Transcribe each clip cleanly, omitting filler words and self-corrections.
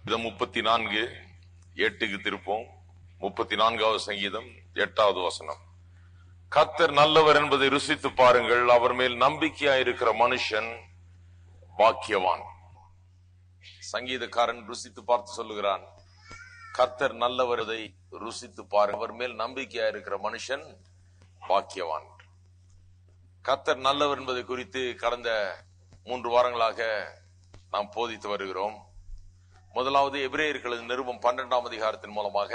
34 8க்கு திருப்போம். 34வது சங்கீதம் 8வது வசனம். கர்த்தர் நல்லவர் என்பதை ருசித்து பாருங்கள், அவர் மேல் நம்பிக்கையாயிருக்கிற மனுஷன் பாக்கியவான். சங்கீதக்காரன் ருசித்து பார்த்து சொல்லுகிறான், கர்த்தர் நல்லவரை ருசித்து பாருங்கள், அவர் மேல் நம்பிக்கையாயிருக்கிற மனுஷன் பாக்கியவான். கர்த்தர் நல்லவர் என்பதை குறித்து கடந்த 3 வாரங்களாக நாம் போதித்து வருகிறோம். முதலாவது எபிரேயர்களது நிருபம் 12ஆம் அதிகாரத்தின் மூலமாக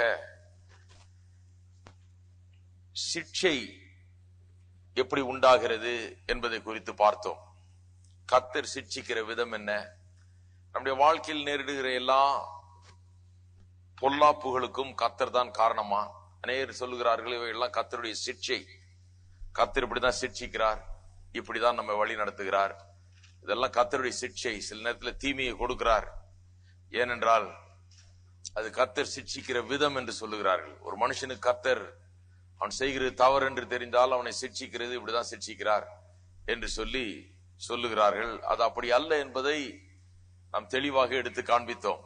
சிட்சை எப்படி உண்டாகிறது என்பதை குறித்து பார்த்தோம். கர்த்தர் சிட்சிக்கிற விதம் என்ன, நம்முடைய வாழ்க்கையில் நேரிடுகிற எல்லா பொல்லாப்புகளுக்கும் கர்த்தர் தான் காரணமா? அநேகர் சொல்லுகிறார்கள் இவையெல்லாம் கர்த்தருடைய சிட்சை, கர்த்தர் இப்படிதான் சிட்சிக்கிறார், இப்படிதான் நம்ம வழி நடத்துகிறார், இதெல்லாம் கர்த்தருடைய சிட்சை. சில நேரத்தில் தீமையை கொடுக்கிறார், ஏனென்றால் அது கர்த்தர் சிட்சிக்கிற விதம் என்று சொல்லுகிறார்கள். ஒரு மனுஷனுக்கு கர்த்தர் அவன் செய்கிறது தவறு என்று தெரிந்தால் அவனை சிட்சிக்கிறது இப்படிதான் சிட்சிக்கிறார் என்று சொல்லுகிறார்கள். அது அப்படி அல்ல என்பதை நாம் தெளிவாக எடுத்து காண்பித்தோம்.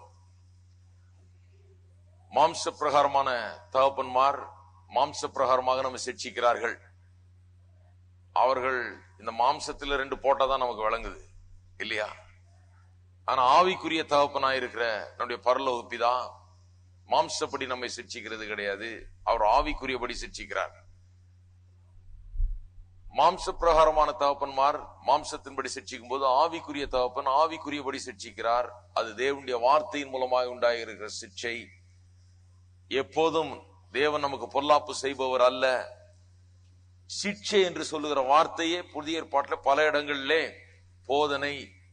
மாம்ச பிரகாரமான தகப்பன்மார் மாம்ச பிரகாரமாக நம்ம சிட்சிக்கிறார்கள். அவர்கள் இந்த மாம்சத்தில் 2 போட்டாதான் நமக்கு விளங்குது இல்லையா? ஆனா ஆவிக்குரிய தகப்பனாயிருக்கிற நம்முடைய பரலோக பிதா மாம்சப்படி நம்மை சிட்சிக்கிறது கிடையாது, அவர் ஆவிக்குரியபடி சிட்சிக்கிறார். மாம்ச பிரகாரமான தகப்பன்மார் மாம்சத்தின்படி சிட்சிக்கும் போது ஆவிக்குரிய தகப்பன் ஆவிக்குரியபடி சிட்சிக்கிறார். அது தேவனுடைய வார்த்தையின் மூலமாக உண்டாகியிருக்கிற சிட்சை. எப்போதும் தேவன் நமக்கு பொல்லாப்பு செய்பவர் அல்ல. சிட்சை என்று சொல்லுகிற வார்த்தையே புதிய ஏற்பாட்டில் பல இடங்களிலே போதனை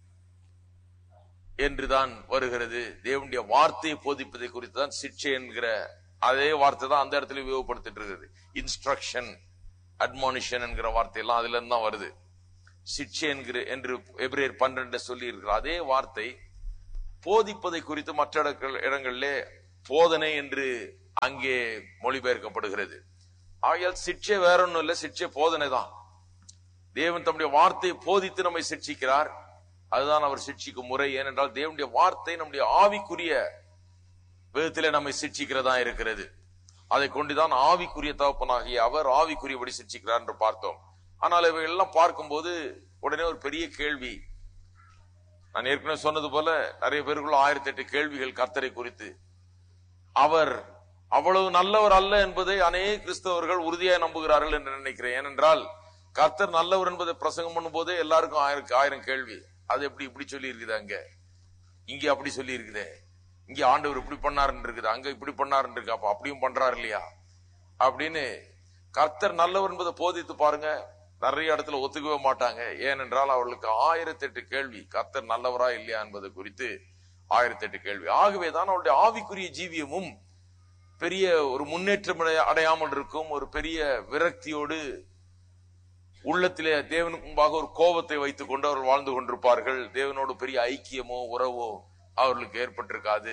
என்றுதான் வருகிறது. தேவனுடைய வார்த்தையை போதிப்பதை குறித்து தான் சிட்சை என்கிற அதே வார்த்தை தான் அந்த இடத்துல உபயோகப்படுத்திட்டு இருக்கிறது. இன்ஸ்ட்ரக்ஷன், அட்மானிஷன் என்கிற வார்த்தையெல்லாம் அதுல இருந்து தான் வருது. சிட்சை என்று எபிரேயர் 12 சொல்லி இருக்கிற அதே வார்த்தை போதிப்பதை குறித்து மற்ற இடங்களிலே போதனை என்று அங்கே மொழிபெயர்க்கப்படுகிறது. ஆகையால் சிட்சை வேற ஒன்றும் இல்லை, சிட்சை போதனை தான். தேவன் தம்முடைய வார்த்தையை போதித்து நம்மை சிட்சிக்கிறார், அதுதான் அவர் சிட்சிக்கும் முறை. ஏனென்றால் தேவனுடைய வார்த்தை நம்முடைய ஆவிக்குரிய விதத்திலே நம்மை சிட்சிக்கிறதா இருக்கிறது. அதை கொண்டுதான் ஆவிக்குரிய தகப்பனாகிய அவர் ஆவிக்குரியபடி சிட்சிக்கிறார் என்று பார்த்தோம். ஆனால் இவை எல்லாம் பார்க்கும்போது உடனே ஒரு பெரிய கேள்வி, நான் ஏற்கனவே சொன்னது போல நிறைய பேருக்குள்ள 1008 கேள்விகள் கர்த்தரை குறித்து. அவர் அவ்வளவு நல்லவர் அல்ல என்பதை அநேக கிறிஸ்தவர்கள் உறுதியாக நம்புகிறார்கள் என்று நினைக்கிறேன். ஏனென்றால் கர்த்தர் நல்லவர் என்பதை பிரசங்கம் பண்ணும் போதே எல்லாருக்கும் 1000 கேள்வி. அது எப்படி இப்படி சொல்லி இருக்குது, இங்க அப்படி சொல்லி இருக்குது, இங்க ஆண்டவர் இப்படி பண்ணாருன்னு இருக்குது, அங்க இப்படி பண்ணாருன்னு இருக்கு, அப்ப அப்படியும் பண்றாரு இல்லையா அப்படின்னு. கர்த்தர் நல்லவர் என்பதை போதித்து பாருங்க, நிறைய இடத்துல ஒத்துக்கவே மாட்டாங்க. ஏனென்றால் அவர்களுக்கு 1008 கேள்வி, கர்த்தர் நல்லவரா இல்லையா என்பது குறித்து 1008 கேள்வி. ஆகவேதான் அவருடைய ஆவிக்குரிய ஜீவியமும் பெரிய ஒரு முன்னேற்றம் அடையாமல் இருக்கும். ஒரு பெரிய விரக்தியோடு உள்ளத்திலே தேவனுக்கு முன்பாக ஒரு கோபத்தை வைத்துக் கொண்டு அவர்கள் வாழ்ந்து கொண்டிருப்பார்கள். தேவனோடு பெரிய ஐக்கியமோ உறவோ அவர்களுக்கு ஏற்பட்டிருக்காது.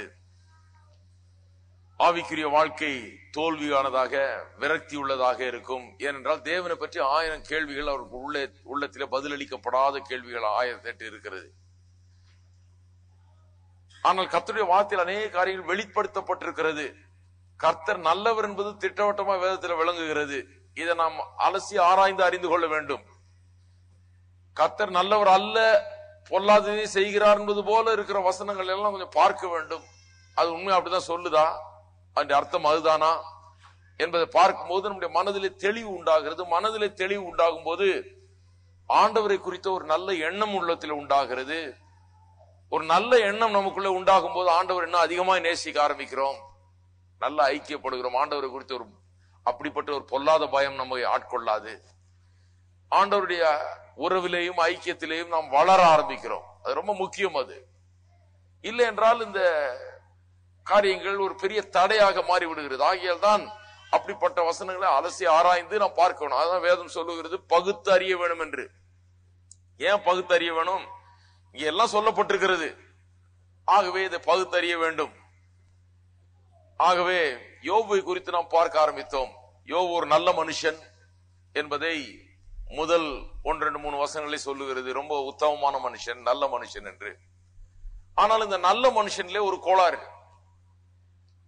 ஆவிக்குரிய வாழ்க்கை தோல்வியானதாக விரக்தி உள்ளதாக இருக்கும். ஏனென்றால் தேவனை பற்றி 1000 கேள்விகள் அவருக்கு உள்ளத்திலே பதிலளிக்கப்படாத கேள்விகள் 1008 இருக்கிறது. ஆனால் கர்த்தருடைய வார்த்தையில் அநேக காரியங்கள் வெளிப்படுத்தப்பட்டிருக்கிறது. கர்த்தர் நல்லவர் என்பது திட்டவட்டமா வேதத்தில் விளங்குகிறது. இதை நாம் அலசி ஆராய்ந்து அறிந்து கொள்ள வேண்டும். கர்த்தர் நல்லவர் அல்ல, பொல்லாததை செய்கிறார் என்பது போல இருக்கிற வசனங்கள் எல்லாம் கொஞ்சம் பார்க்க வேண்டும். அது உண்மை அப்படிதான் சொல்லுதா, அதன் அர்த்தம் அதுதானா என்பதை பார்க்கும்போது நம்முடைய மனதிலே தெளிவு உண்டாகிறது. மனதிலே தெளிவு உண்டாகும் போது ஆண்டவரை குறித்த ஒரு நல்ல எண்ணம் உள்ளத்தில் உண்டாகிறது. ஒரு நல்ல எண்ணம் நமக்குள்ள உண்டாகும் போது ஆண்டவர் இன்னும் அதிகமாக நேசிக்க ஆரம்பிக்கிறோம், நல்ல ஐக்கியப்படுகிறோம். ஆண்டவரை குறித்த ஒரு அப்படிப்பட்ட ஒரு பொல்லாத பயம் நம்மை ஆட்கொள்ளாது. ஆண்டவருடைய உறவிலேயும் ஐக்கியத்திலேயும் நாம் வளர ஆரம்பிக்கிறோம். அது ரொம்ப முக்கியம். அது இல்லை என்றால் இந்த காரியங்கள் ஒரு பெரிய தடையாக மாறிவிடுகிறது. ஆகியால் தான் அப்படிப்பட்ட வசனங்களை அலசி ஆராய்ந்து நாம் பார்க்கணும். அதான் வேதம் சொல்லுகிறது பகுத்து அறிய வேணும் என்று. ஏன் பகுத்து அறிய வேணும்? இங்க எல்லாம் சொல்லப்பட்டிருக்கிறது. ஆகவே இதை பகுத்து அறிய வேண்டும். ஆகவே யோபை குறித்து நாம் பார்க்க ஆரம்பித்தோம். யோபு ஒரு நல்ல மனுஷன் என்பதை முதல் 1, 2, 3 வசனங்களை சொல்லுகிறது. ரொம்ப உத்தமமான மனுஷன், நல்ல மனுஷன் என்று. ஆனால் இந்த நல்ல மனுஷன்ல ஒரு கோளாறு,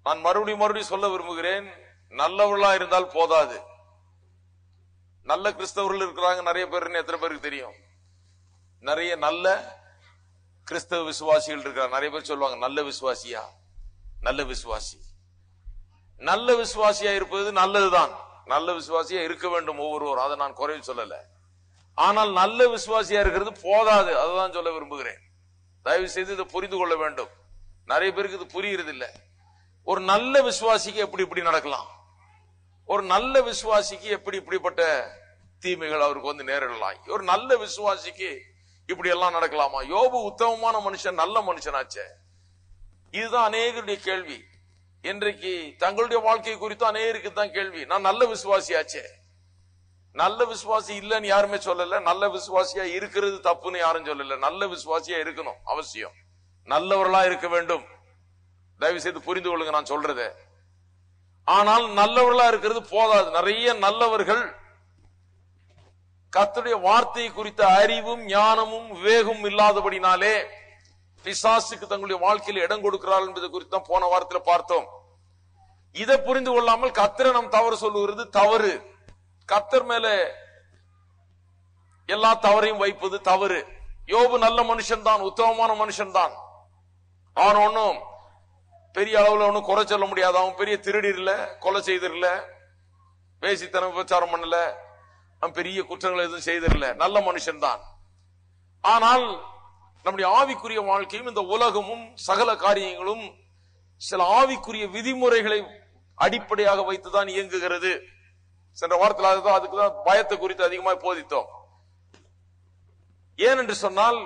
நான் மறுபடியும் சொல்ல விரும்புகிறேன், நல்லவர்களா இருந்தால் போதாது. நல்ல கிறிஸ்தவர்கள் இருக்கிறாங்க நிறைய பேர். எத்தனை பேருக்கு தெரியும்? நிறைய நல்ல கிறிஸ்தவ விசுவாசிகள் இருக்கிறாங்க. நிறைய பேர் சொல்லுவாங்க, நல்ல விசுவாசியா? நல்ல விசுவாசி. நல்ல விசுவாசியா இருப்பது நல்லதுதான். நல்ல விசுவாசியா இருக்க வேண்டும் ஒவ்வொருவரும், அதை நான் குறைவு சொல்லல. ஆனால் நல்ல விசுவாசியா இருக்கிறது போதாது, அதுதான் சொல்ல விரும்புகிறேன். தயவு செய்து இதை புரிந்து கொள்ள வேண்டும். நிறைய பேருக்கு இது புரியுறது இல்ல. ஒரு நல்ல விசுவாசிக்கு எப்படி இப்படி நடக்கலாம்? ஒரு நல்ல விசுவாசிக்கு எப்படி இப்படிப்பட்ட தீமைகள் அவருக்கு வந்து நேரிடலாம்? ஒரு நல்ல விசுவாசிக்கு இப்படி எல்லாம் நடக்கலாமா? யோபு உத்தமமான மனுஷன், நல்ல மனுஷனாச்சே. இதுதான் அநேகருடைய கேள்வி. இன்றைக்கு தங்களுடைய வாழ்க்கை குறித்து அநேகருக்கு தான் கேள்வி. நான் நல்ல விசுவாசியாச்சே. நல்ல விசுவாசி இல்லன்னு யாருமே சொல்லல. நல்ல விசுவாசியா இருக்கிறது தப்புன்னு யாரும் சொல்லல. நல்ல விசுவாசியா இருக்கணும், அவசியம். நல்லவர்களா இருக்க வேண்டும். தயவு செய்து புரிந்து கொள்ளுங்க நான் சொல்றத. ஆனால் நல்லவர்களா இருக்கிறது போதாது. நிறைய நல்லவர்கள் கர்த்தருடைய வார்த்தை குறித்த அறிவும் ஞானமும் விவேகமும் இல்லாதபடினாலே பிசாசுக்கு தங்களுடைய வாழ்க்கையில் இடம் கொடுக்கிறார்கள் என்பது குறித்து தான் போன வாரத்தில் பார்த்தோம். இதை புரிந்து கொள்ளாமல் கர்த்தரை நாம் தவறு சொல்லுகிறது தவறு. கர்த்தர் மேல எல்லா தவறையும் வைப்பது தவறு. யோபு நல்ல மனுஷன் தான், உத்தமமான மனுஷன் தான். அவன் ஒன்னும் பெரிய அளவுல ஒன்னும் குறை சொல்ல முடியாது. அவன் பெரிய திருடிரல, கொலை செய்திரல, வேசித்தனம் விபச்சாரம் பண்ணல, அவன் பெரிய குற்றங்கள் எதுவும் செய்திரல. நல்ல மனுஷன் தான். ஆனால் நம்முடைய ஆவிக்குரிய வாழ்க்கையும் இந்த உலகமும் சகல காரியங்களும் சில ஆவிக்குரிய விதிமுறைகளை அடிப்படையாக வைத்துதான் இயங்குகிறது. சென்ற வாரத்தில் அதுக்குதான் பயத்தை குறித்து அதிகமாக போதித்தோம். ஏனென்று சொன்னால்,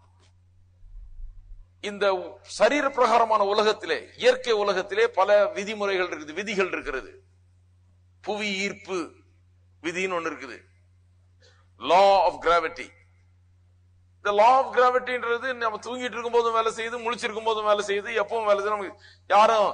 இந்த சரீர பிரகாரமான உலகத்திலே, இயற்கை உலகத்திலே பல விதிமுறைகள் இருக்குது, விதிகள் இருக்கிறது. புவி ஈர்ப்பு விதின்னு ஒண்ணு இருக்குது, லா ஆஃப் கிராவிட்டி. இந்த லா ஆஃப் கிராவிட்டின்றது நம்ம தூங்கிட்டு இருக்கும் போதும் வேலை செய்யுது, முழிச்சிருக்கும் போதும் வேலை செய்யுது, எப்பவும் வேலை செய்யுது. நமக்கு யாரும்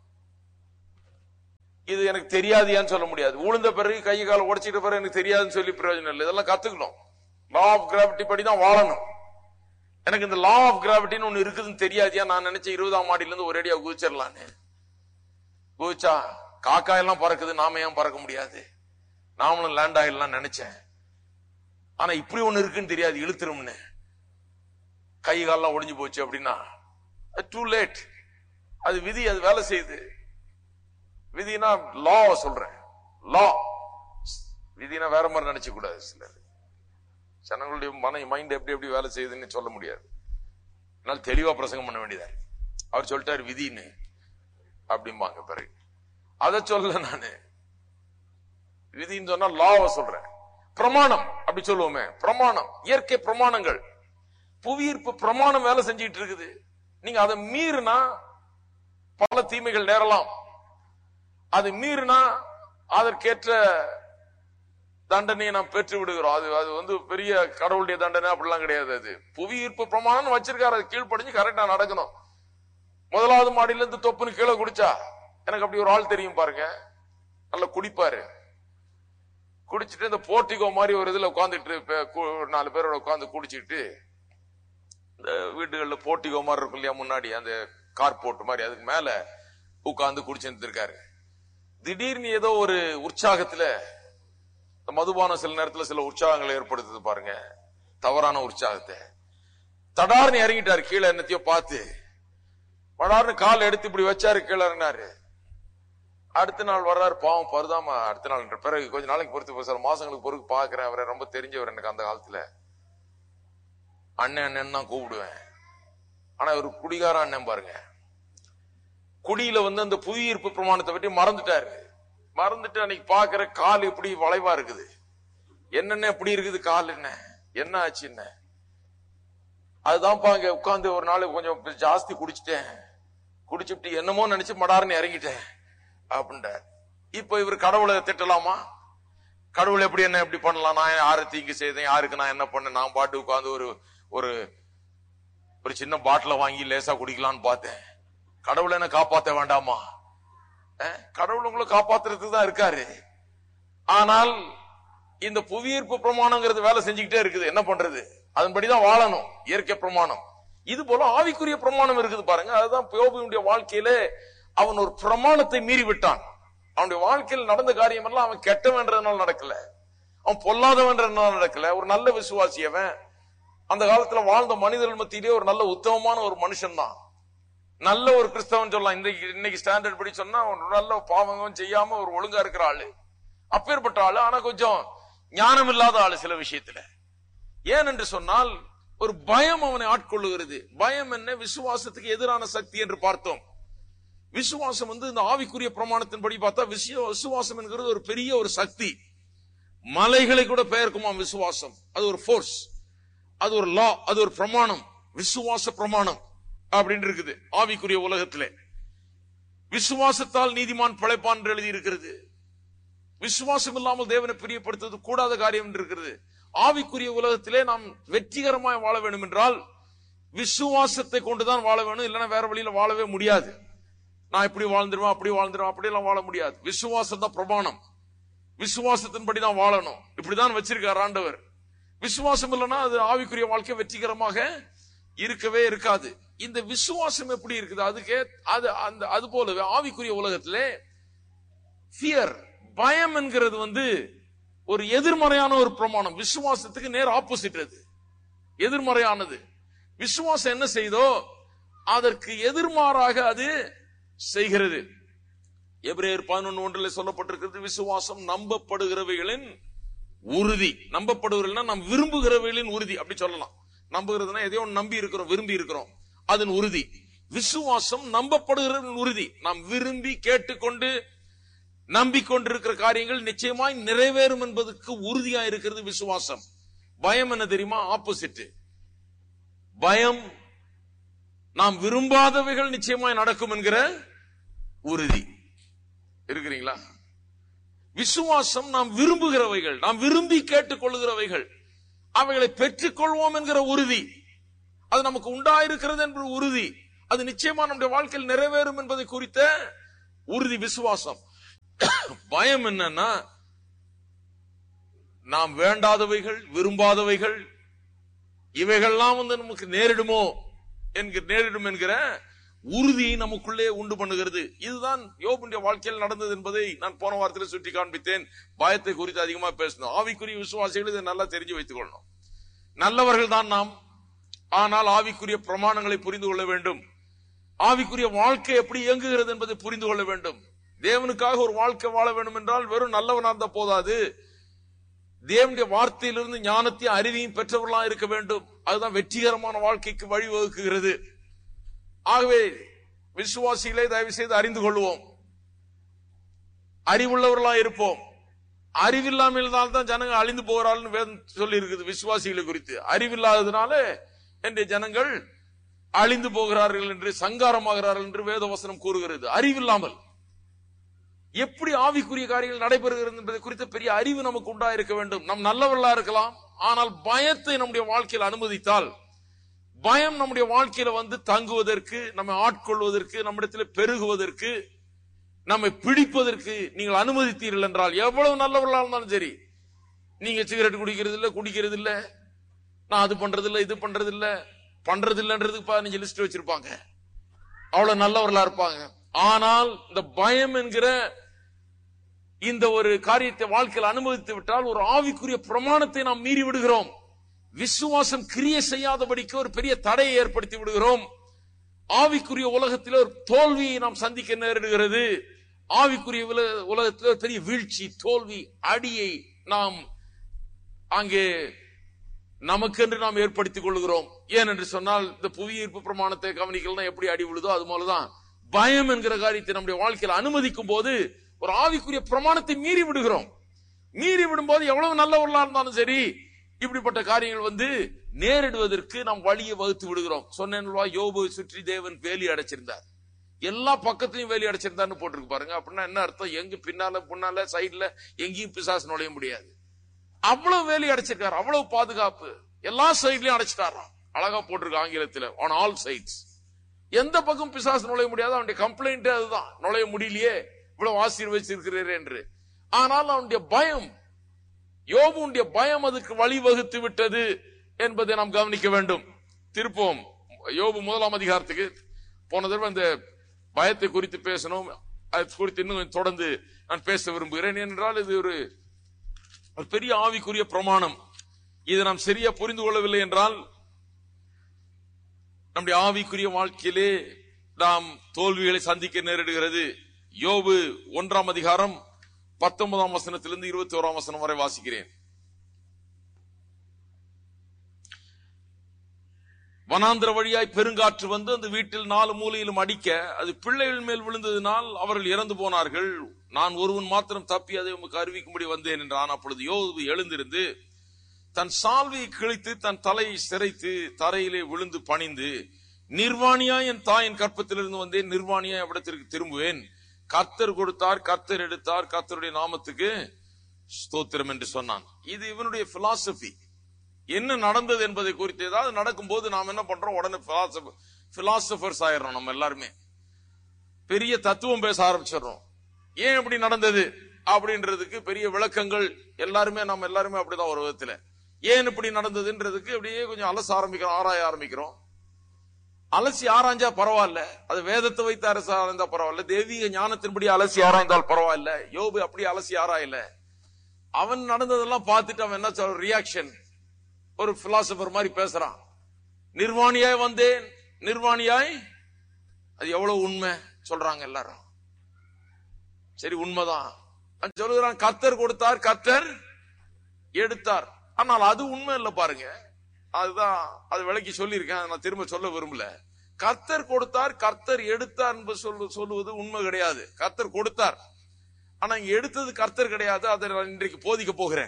இது எனக்கு தெரியாதுன்னு சொல்ல முடியாது. உளுந்த பிறகு கை கால உடைச்சிட்ட பிறகு எனக்கு தெரியாதுன்னு சொல்லி பிரயோஜனம் இல்லை. இதெல்லாம் கத்துக்கணும். லா ஆஃப் கிராவிட்டி படி தான் வாழணும். எனக்கு இந்த லா ஆஃப் கிராவிட்டின்னு ஒண்ணு இருக்குதுன்னு தெரியாதியா? நான் நினைச்சேன் 20ஆம் மாடியில இருந்து ஒரேடியா குதிச்சிடலான்னு. குதிச்சா காக்கா எல்லாம் பறக்குது, நாம ஏன் பறக்க முடியாது? நாமளும் லேண்ட் ஆயிடலாம் நினைச்சேன். ஆனா இப்படி ஒண்ணு இருக்குன்னு தெரியாது, இழுத்துரும்னு. கை காலெல்லாம் ஒடிஞ்சு போச்சு அப்படின்னா டூ லேட். அது விதி, அது வேலை செய்யுது. விதினா லா சொல்றேன், லா. விதினா வேற மாதிரி நினைச்ச கூடாது. சிலர் ஜனங்களுடைய மைண்ட் எப்படி எப்படி வேலை செய்யுதுன்னு சொல்ல முடியாது. அதனால தெளிவா பிரசங்கம் பண்ண வேண்டியதா. அவர் சொல்லிட்டாரு விதின்னு அப்படிம்பாங்க. பிறகு அதை சொல்ல நானு விதின்னு சொன்னா லாவை சொல்றேன். பிரமாணம் அப்படி சொல்லுவோமே, பிரமாணம், இயற்கை பிரமாணங்கள். புவியீர்ப்பு பிரமாணம் வேலை செஞ்சிட்டு இருக்குது. நீங்க அதை மீறினா பல தீமைகள் நேரலாம். அது மீறினா அதற்கேற்ற தண்டனையை நாம் பெற்று விடுகிறோம். அது வந்து பெரிய கடவுளுடைய தண்டனை அப்படிலாம் கிடையாது. அது புவியீர்ப்பு பிரமாணம் வச்சிருக்காரு, அது கீழ்ப்படிஞ்சு கரெக்டா நடக்கணும். 1வது மாடியில இருந்து தொப்புன்னு கீழே குடிச்சா, எனக்கு அப்படி ஒரு ஆள் தெரியும் பாருங்க, நல்லா குடிப்பாரு. குடிச்சிட்டு இந்த போர்ட்டிகோ மாதிரி ஒரு இதுல உட்காந்துட்டு 4 பேரோட உட்காந்து குடிச்சிட்டு, இந்த வீட்டுகள்ல போர்ட்டிகோ மாதிரி இருக்கும் இல்லையா, முன்னாடி அந்த கார் போட்டு மாதிரி, அதுக்கு மேல உட்காந்து குடிச்சுட்டு இருக்காரு. திடீர்னு ஏதோ ஒரு உற்சாகத்துல, இந்த மதுபானம் சில நேரத்துல சில உற்சாகங்களை ஏற்படுத்துது பாருங்க, தவறான உற்சாகத்தை. தடார்னு இறங்கிட்டாரு கீழே, என்னத்தையோ பார்த்து படார்னு கால் எடுத்து இப்படி வச்சாரு, கீழே இறங்கினாரு. அடுத்த நாள் வர்றாரு, பாவம் பருதாம. அடுத்த நாள் பிறகு கொஞ்ச நாளைக்கு பொறுத்து சில மாசங்களுக்கு பொறுத்து பாக்குறேன். அவரை ரொம்ப தெரிஞ்சவர் எனக்கு அந்த காலத்துல. அண்ணன் அண்ணன் தான் கூப்பிடுவேன். ஆனா ஒரு குடிகார அண்ணன் பாருங்க. குடியில வந்து அந்த புவியீர்ப்பு பிரமாணத்தை பற்றி மறந்துட்டாரு. மறந்துட்டு அன்னைக்கு பாக்குற கால் எப்படி வளைவா இருக்குது, என்னென்ன எப்படி இருக்குது கால், என்ன ஆச்சு என்ன. அதுதான்ப்பா அங்க உட்கார்ந்து ஒரு நாள் கொஞ்சம் ஜாஸ்தி குடிச்சிட்டேன், குடிச்சுட்டு என்னமோ நினைச்சு மடார்னு இறங்கிட்டேன் அப்படின்றார். இப்ப இவர் கடவுளை திட்டலாமா? கடவுள் எப்படி என்ன எப்படி பண்ணலாம்? நான் யாரு தீங்கு செய்தேன், யாருக்கு நான் என்ன பண்ணேன்? நான் பாட்டு உட்காந்து ஒரு ஒரு சின்ன பாட்டில வாங்கி லேசா குடிக்கலான்னு பார்த்தேன். கடவுளை என்ன காப்பாற்ற வேண்டாமா? கடவுள் உங்களை காப்பாத்துறதுக்கு தான் இருக்காரு. ஆனால் இந்த புவியீர்ப்பு பிரமாணங்கிறது வேலை செஞ்சுக்கிட்டே இருக்குது. என்ன பண்றது? அதன்படிதான் வாழணும், இயற்கை பிரமாணம். இது போல ஆவிக்குரிய பிரமாணம் இருக்குது பாருங்க. அதுதான் யோபுவினுடைய வாழ்க்கையில அவன் ஒரு பிரமாணத்தை மீறி விட்டான். அவனுடைய வாழ்க்கையில் நடந்த காரியம் எல்லாம் அவன் கெட்டவன்றதுனால நடக்கல, அவன் பொல்லாதவன்றதுனால நடக்கல. ஒரு நல்ல விசுவாசி அவன். அந்த காலத்துல வாழ்ந்த மனிதர்கள் மத்தியிலே ஒரு நல்ல உத்தமமான ஒரு மனுஷன் தான், நல்ல ஒரு கிறிஸ்தவன் சொல்லலாம். இன்னைக்கு ஸ்டாண்டர்ட் படி சொன்னா நல்ல பாவங்களும் செய்யாம ஒரு ஒழுங்கா இருக்கிற ஆளு, அப்பேற்பட்ட ஆளு. ஆனா கொஞ்சம் ஞானம் இல்லாத ஆளு சில விஷயத்துல. ஏன் என்று சொன்னால் ஒரு பயம் அவனை ஆட்கொள்ளுகிறது. பயம் என்ன? விசுவாசத்துக்கு எதிரான சக்தி என்று பார்த்தோம். விசுவாசம் இந்த ஆவிக்குரிய பிரமாணத்தின்படி பார்த்தா விசுவாசம் என்கிறது ஒரு பெரிய ஒரு சக்தி. மலைகளை கூட பெயர்க்குமா விசுவாசம். அது ஒரு போர்ஸ், அது ஒரு லா, அது ஒரு பிரமாணம், விசுவாச பிரமாணம் அப்படின்னு இருக்குது ஆவிக்குரிய உலகத்திலே. விசுவாசத்தால் நீதிமான் பிழைப்பான் என்று எழுதி இருக்கிறது. விசுவாசம் இல்லாமல் தேவனை பிரியப்படுத்துவது கூடாத காரியம் என்று இருக்கிறது. ஆவிக்குரிய உலகத்திலே நாம் வெற்றிகரமாய் வாழ வேண்டும் என்றால் விசுவாசத்தை கொண்டுதான் வாழ வேணும், இல்லைன்னா வேற வழியில வாழவே முடியாது. நான் இப்படி வாழ்ந்துருவேன், அப்படி வாழ்ந்துருவேன், அப்படியெல்லாம் வாழ முடியாது. விசுவாசம் தான் பிரமாணம், விசுவாசத்தின்படி தான் வாழணும். இப்படிதான் வச்சிருக்கார் ஆண்டவர். விசுவாசம் இல்லைன்னா அது ஆவிக்குரிய வாழ்க்கை வெற்றிகரமாக இருக்கவே இருக்காது. இந்த விசுவாசம் எப்படி இருக்குது? அதுக்கே அது போலவே ஆவிக்குரிய உலகத்திலே ஃபியர், பயம் என்கிறது ஒரு எதிர்மறையான ஒரு பிரமாணம். விசுவாசத்துக்கு நேர் ஆப்போசிட், அது எதிர்மறையானது. விசுவாசம் என்ன செய்தோ அதற்கு எதிர்மாறாக அது செய்கிறது. எபிரேயர் 11:1 சொல்லப்பட்டிருக்கிறது, விசுவாசம் நம்பப்படுகிறவைகளின் உறுதி. நம்பப்படுகிறவர்கள் நாம் விரும்புகிறவைகளின் உறுதி அப்படி சொல்லலாம். நம்புகிறதுனா எதையோ நம்பி இருக்கிறோம், விரும்பி இருக்கிறோம், அதன் உறுதி. விசுவாசம் நம்பப்படுகிறவர்களின் உறுதி. நாம் விரும்பி கேட்டுக்கொண்டு நம்பிக்கொண்டிருக்கிற காரியங்கள் நிச்சயமாய் நிறைவேறும் என்பதற்கு உறுதியா இருக்கிறது விசுவாசம். பயம் என்ன தெரியுமா? ஆப்போசிட். பயம் நாம் விரும்பாதவைகள் நிச்சயமாய் நடக்கும் என்கிற உறுதி. இருக்கிறீங்களா? விசுவாசம் நாம் விரும்புகிறவைகள், நாம் விரும்பி கேட்டுக்கொள்ளுகிறவைகள், அவைகளை பெற்றுக்கொள்வோம் என்கிற உறுதி. அது நமக்கு உண்டாயிருக்கிறது என்ற உறுதி. அது நிச்சயமா நம்முடைய வாழ்க்கையில் நிறைவேறும் என்பதை குறித்த உறுதி விசுவாசம். பயம் என்னன்னா நாம் வேண்டாதவைகள், விரும்பாதவைகள், இவைகள்லாம் நமக்கு நேரிடும் என்கிற உறுதியை நமக்குள்ளே உண்டு பண்ணுகிறது. இதுதான் யோபுடைய வாழ்க்கையில் நடந்தது என்பதை நான் போன வாரத்தில் சுட்டி காண்பித்தேன். பயத்தை குறித்து அதிகமா பேசணும். ஆவிக்குரிய விசுவாசிகள் இதை நல்லா தெரிஞ்சு வைத்துக் கொள்ளணும். நல்லவர்கள் தான் நாம், ஆனால் ஆவிக்குரிய பிரமாணங்களை புரிந்து கொள்ள வேண்டும். ஆவிக்குரிய வாழ்க்கை எப்படி இயங்குகிறது என்பதை புரிந்து கொள்ள வேண்டும். தேவனுக்காக ஒரு வாழ்க்கை வாழ வேண்டும் என்றால் வெறும் நல்லவனா இருந்தா போதாது. தேவனுடைய வார்த்தையிலிருந்து ஞானத்தையும் அறிவையும் பெற்றவர்களாக இருக்க வேண்டும். அதுதான் வெற்றிகரமான வாழ்க்கைக்கு வழிவகுக்குகிறது. ஆகவே விசுவாசிகளை தயவு செய்து அறிந்து கொள்வோம், அறிவுள்ளவர்களாக இருப்போம். அறிவில்லாமல் தான் ஜனங்கள் அழிந்து போகிறார்கள் வேதம் சொல்லி இருக்குது விசுவாசிகளை குறித்து. அறிவில்லாததுனால என்னுடைய ஜனங்கள் அழிந்து போகிறார்கள் என்று, சங்காரமாகிறார்கள் என்று வேத வசனம் கூறுகிறது. அறிவில்லாமல் எப்படி ஆவிக்குரிய காரியங்கள் நடைபெறுகிறது என்பதை குறித்த பெரிய அறிவு நமக்கு உண்டாயிருக்க வேண்டும். நம் நல்லவர்களா இருக்கலாம், ஆனால் பயத்தை நம்முடைய வாழ்க்கையில் அனுமதித்தால், பயம் நம்முடைய வாழ்க்கையில தங்குவதற்கு, நம்மை ஆட்கொள்வதற்கு, நம்மிடத்தில் பெருகுவதற்கு, நம்மை பிடிப்பதற்கு நீங்கள் அனுமதித்தீர்கள் என்றால், எவ்வளவு நல்லவர்களா இருந்தாலும் சரி, நீங்க சிகரெட் குடிக்கிறது இல்ல, நான் அது பண்றது இல்ல, இது பண்றது இல்ல, பண்றது இல்லன்றதுக்கு 15 லிஸ்ட் வச்சிருப்பாங்க, அவ்வளவு நல்லவர்களா இருப்பாங்க. ஆனால் இந்த பயம் என்கிற இந்த ஒரு காரியத்தை வாழ்க்கையில் அனுமதித்து விட்டால் ஒரு ஆவிக்குரிய பிரமாணத்தை நாம் மீறி விடுகிறோம். விசுவாசம் கிரியை செய்யாதபடிக்கு ஒரு பெரிய தடையை ஏற்படுத்தி விடுகிறோம். ஆவிக்குரிய உலகத்தில் ஒரு தோல்வியை நாம் சந்திக்க நேரிடுகிறது. ஆவிக்குரிய உலகத்தில் ஒரு பெரிய வீழ்ச்சி, தோல்வி, அடியை நாம் அங்கே நமக்கென்று நாம் ஏற்படுத்திக் கொள்கிறோம். ஏனென்று சொன்னால் இந்த புவியீர்ப்பு பிரமாணத்தை கவனிக்கலாம், எப்படி அடி விழுதோ அது போலதான் பயம் என்கிற காரியத்தை நம்முடைய வாழ்க்கையில் அனுமதிக்கும் போது ஒரு ஆவிக்குரிய பிரமாணத்தை மீறி விடுகிறோம். மீறி விடும்போது எவ்வளவு நல்லவர்களா இருந்தாலும் சரி, இப்படிப்பட்ட காரியங்கள் நேரிடுவதற்கு நாம் வழியை வகுத்து விடுகிறோம். சொன்னேன்வா, யோபுவை சுற்றி தேவன் வேலி அடைச்சிருந்தார், எல்லா பக்கத்திலையும் வேலி அடைச்சிருந்தார்னு போட்டிருக்கு பாருங்க. அப்படின்னா என்ன அர்த்தம்? எங்க பின்னால முன்னால சைட்ல எங்கேயும் பிசாசு நுழைய முடியாது. அவ்வளவு வேலி அடைச்சிருக்காரு, அவ்வளவு பாதுகாப்பு, எல்லா சைட்லயும் அடைச்சிட்டாராம். அழகா போட்டிருக்கு ஆங்கிலத்தில், ஆன் ஆல் சைட்ஸ். எந்த பக்கம் பிசாசு நுழைய முடியாது. அவனுடைய கம்ப்ளைண்ட் அதுதான், நுழைய முடியலையே, இவ்வளவு ஆசீர்வதிச்சிருக்கிறீர் என்று. ஆனால் அவனுடைய பயம், யோபுடைய பயம் அதுக்கு வழிவகுத்து விட்டது என்பதை நாம் கவனிக்க வேண்டும். திருப்போம் யோபு 1 அதிகாரத்துக்கு. போன தடவை இந்த பயத்தை குறித்து பேசணும். அது குறித்து இன்னும் தொடர்ந்து நான் பேச விரும்புகிறேன். என்றால் இது ஒரு பெரிய ஆவிக்குரிய பிரமாணம். இதை நாம் சரியா புரிந்து கொள்ளவில்லை என்றால் நம்முடைய ஆவிக்குரிய வாழ்க்கையிலே நாம் தோல்விகளை சந்திக்க நேரிடுகிறது. யோபு 1ஆம் அதிகாரம் 19ஆம் வசனத்திலிருந்து 21ஆம் வசனம் வரை வாசிக்கிறேன். வனாந்திர வழியாய் பெருங்காற்று வந்து அந்த வீட்டில் 4 மூலையிலும் அடிக்க அது பிள்ளைகள் மேல் விழுந்ததினால் அவர்கள் இறந்து போனார்கள். நான் ஒருவன் மாத்திரம் தப்பி அதை உமக்கு அறிவிக்கும்படி வந்தேன் என்றான். அப்பொழுது யோபு எழுந்திருந்து தன் சால்வையை கிழித்து தன் தலையை சிரைத்து தரையிலே விழுந்து பணிந்து, நிர்வாணியா என் தாயின் கற்பத்திலிருந்து வந்தேன், நிர்வாணியா இவ்விடத்திற்கு திரும்புவேன். கர்த்தர் கொடுத்தார், கர்த்தர் எடுத்தார், கர்த்தருடைய நாமத்துக்கு ஸ்தோத்திரம் என்று சொன்னான். இது இவனுடைய பிலாசபி. என்ன நடந்தது என்பதை குறித்து ஏதாவது நடக்கும் போது நாம் என்ன பண்றோம், உடனே பிலாசபர்ஸ் ஆயிடுறோம். நம்ம எல்லாருமே பெரிய தத்துவம் பேச ஆரம்பிச்சிடறோம். ஏன் இப்படி நடந்தது அப்படின்றதுக்கு பெரிய விளக்கங்கள் நம்ம எல்லாருமே அப்படிதான் ஒரு விதத்துல. ஏன் இப்படி நடந்ததுன்றதுக்கு அப்படியே கொஞ்சம் அலச ஆரம்பிக்கிறோம், ஆராய ஆரம்பிக்கிறோம். அலசி ஆராய்ஞ்சா பரவாயில்ல, அது வேதத்தை வைத்து அரசு ஆராய்ந்தா பரவாயில்ல, தெய்வீக ஞானத்தின்படி அலசி ஆராய்ந்தால் பரவாயில்ல. யோபு அப்படி அலசி ஆராயல. அவன் நடந்ததெல்லாம் பார்த்துட்டு அவன் என்ன சொல்ற, ரியாக்ஷன், ஒரு பிலாசபர் மாதிரி பேசுறான். நிர்வாணியாய் வந்தேன், நிர்வாணியாய், அது எவ்வளவு உண்மை சொல்றாங்க எல்லாரும். சரி, உண்மைதான் சொல்லுகிறான். கர்த்தர் கொடுத்தார், கர்த்தர் எடுத்தார். ஆனால் அது உண்மை இல்ல பாருங்க. அதுதான் அது விளக்கி சொல்லியிருக்கேன், நான் திரும்ப சொல்ல விரும்பல. கர்த்தர் கொடுத்தார், கர்த்தர் எடுத்தார் என்று சொல்லுவது உண்மை கிடையாது. கர்த்தர் கொடுத்தார், ஆனா இங்க எடுத்தது கர்த்தர் கிடையாது. அதை நான் இன்றைக்கு போதிக்க போகிறேன்.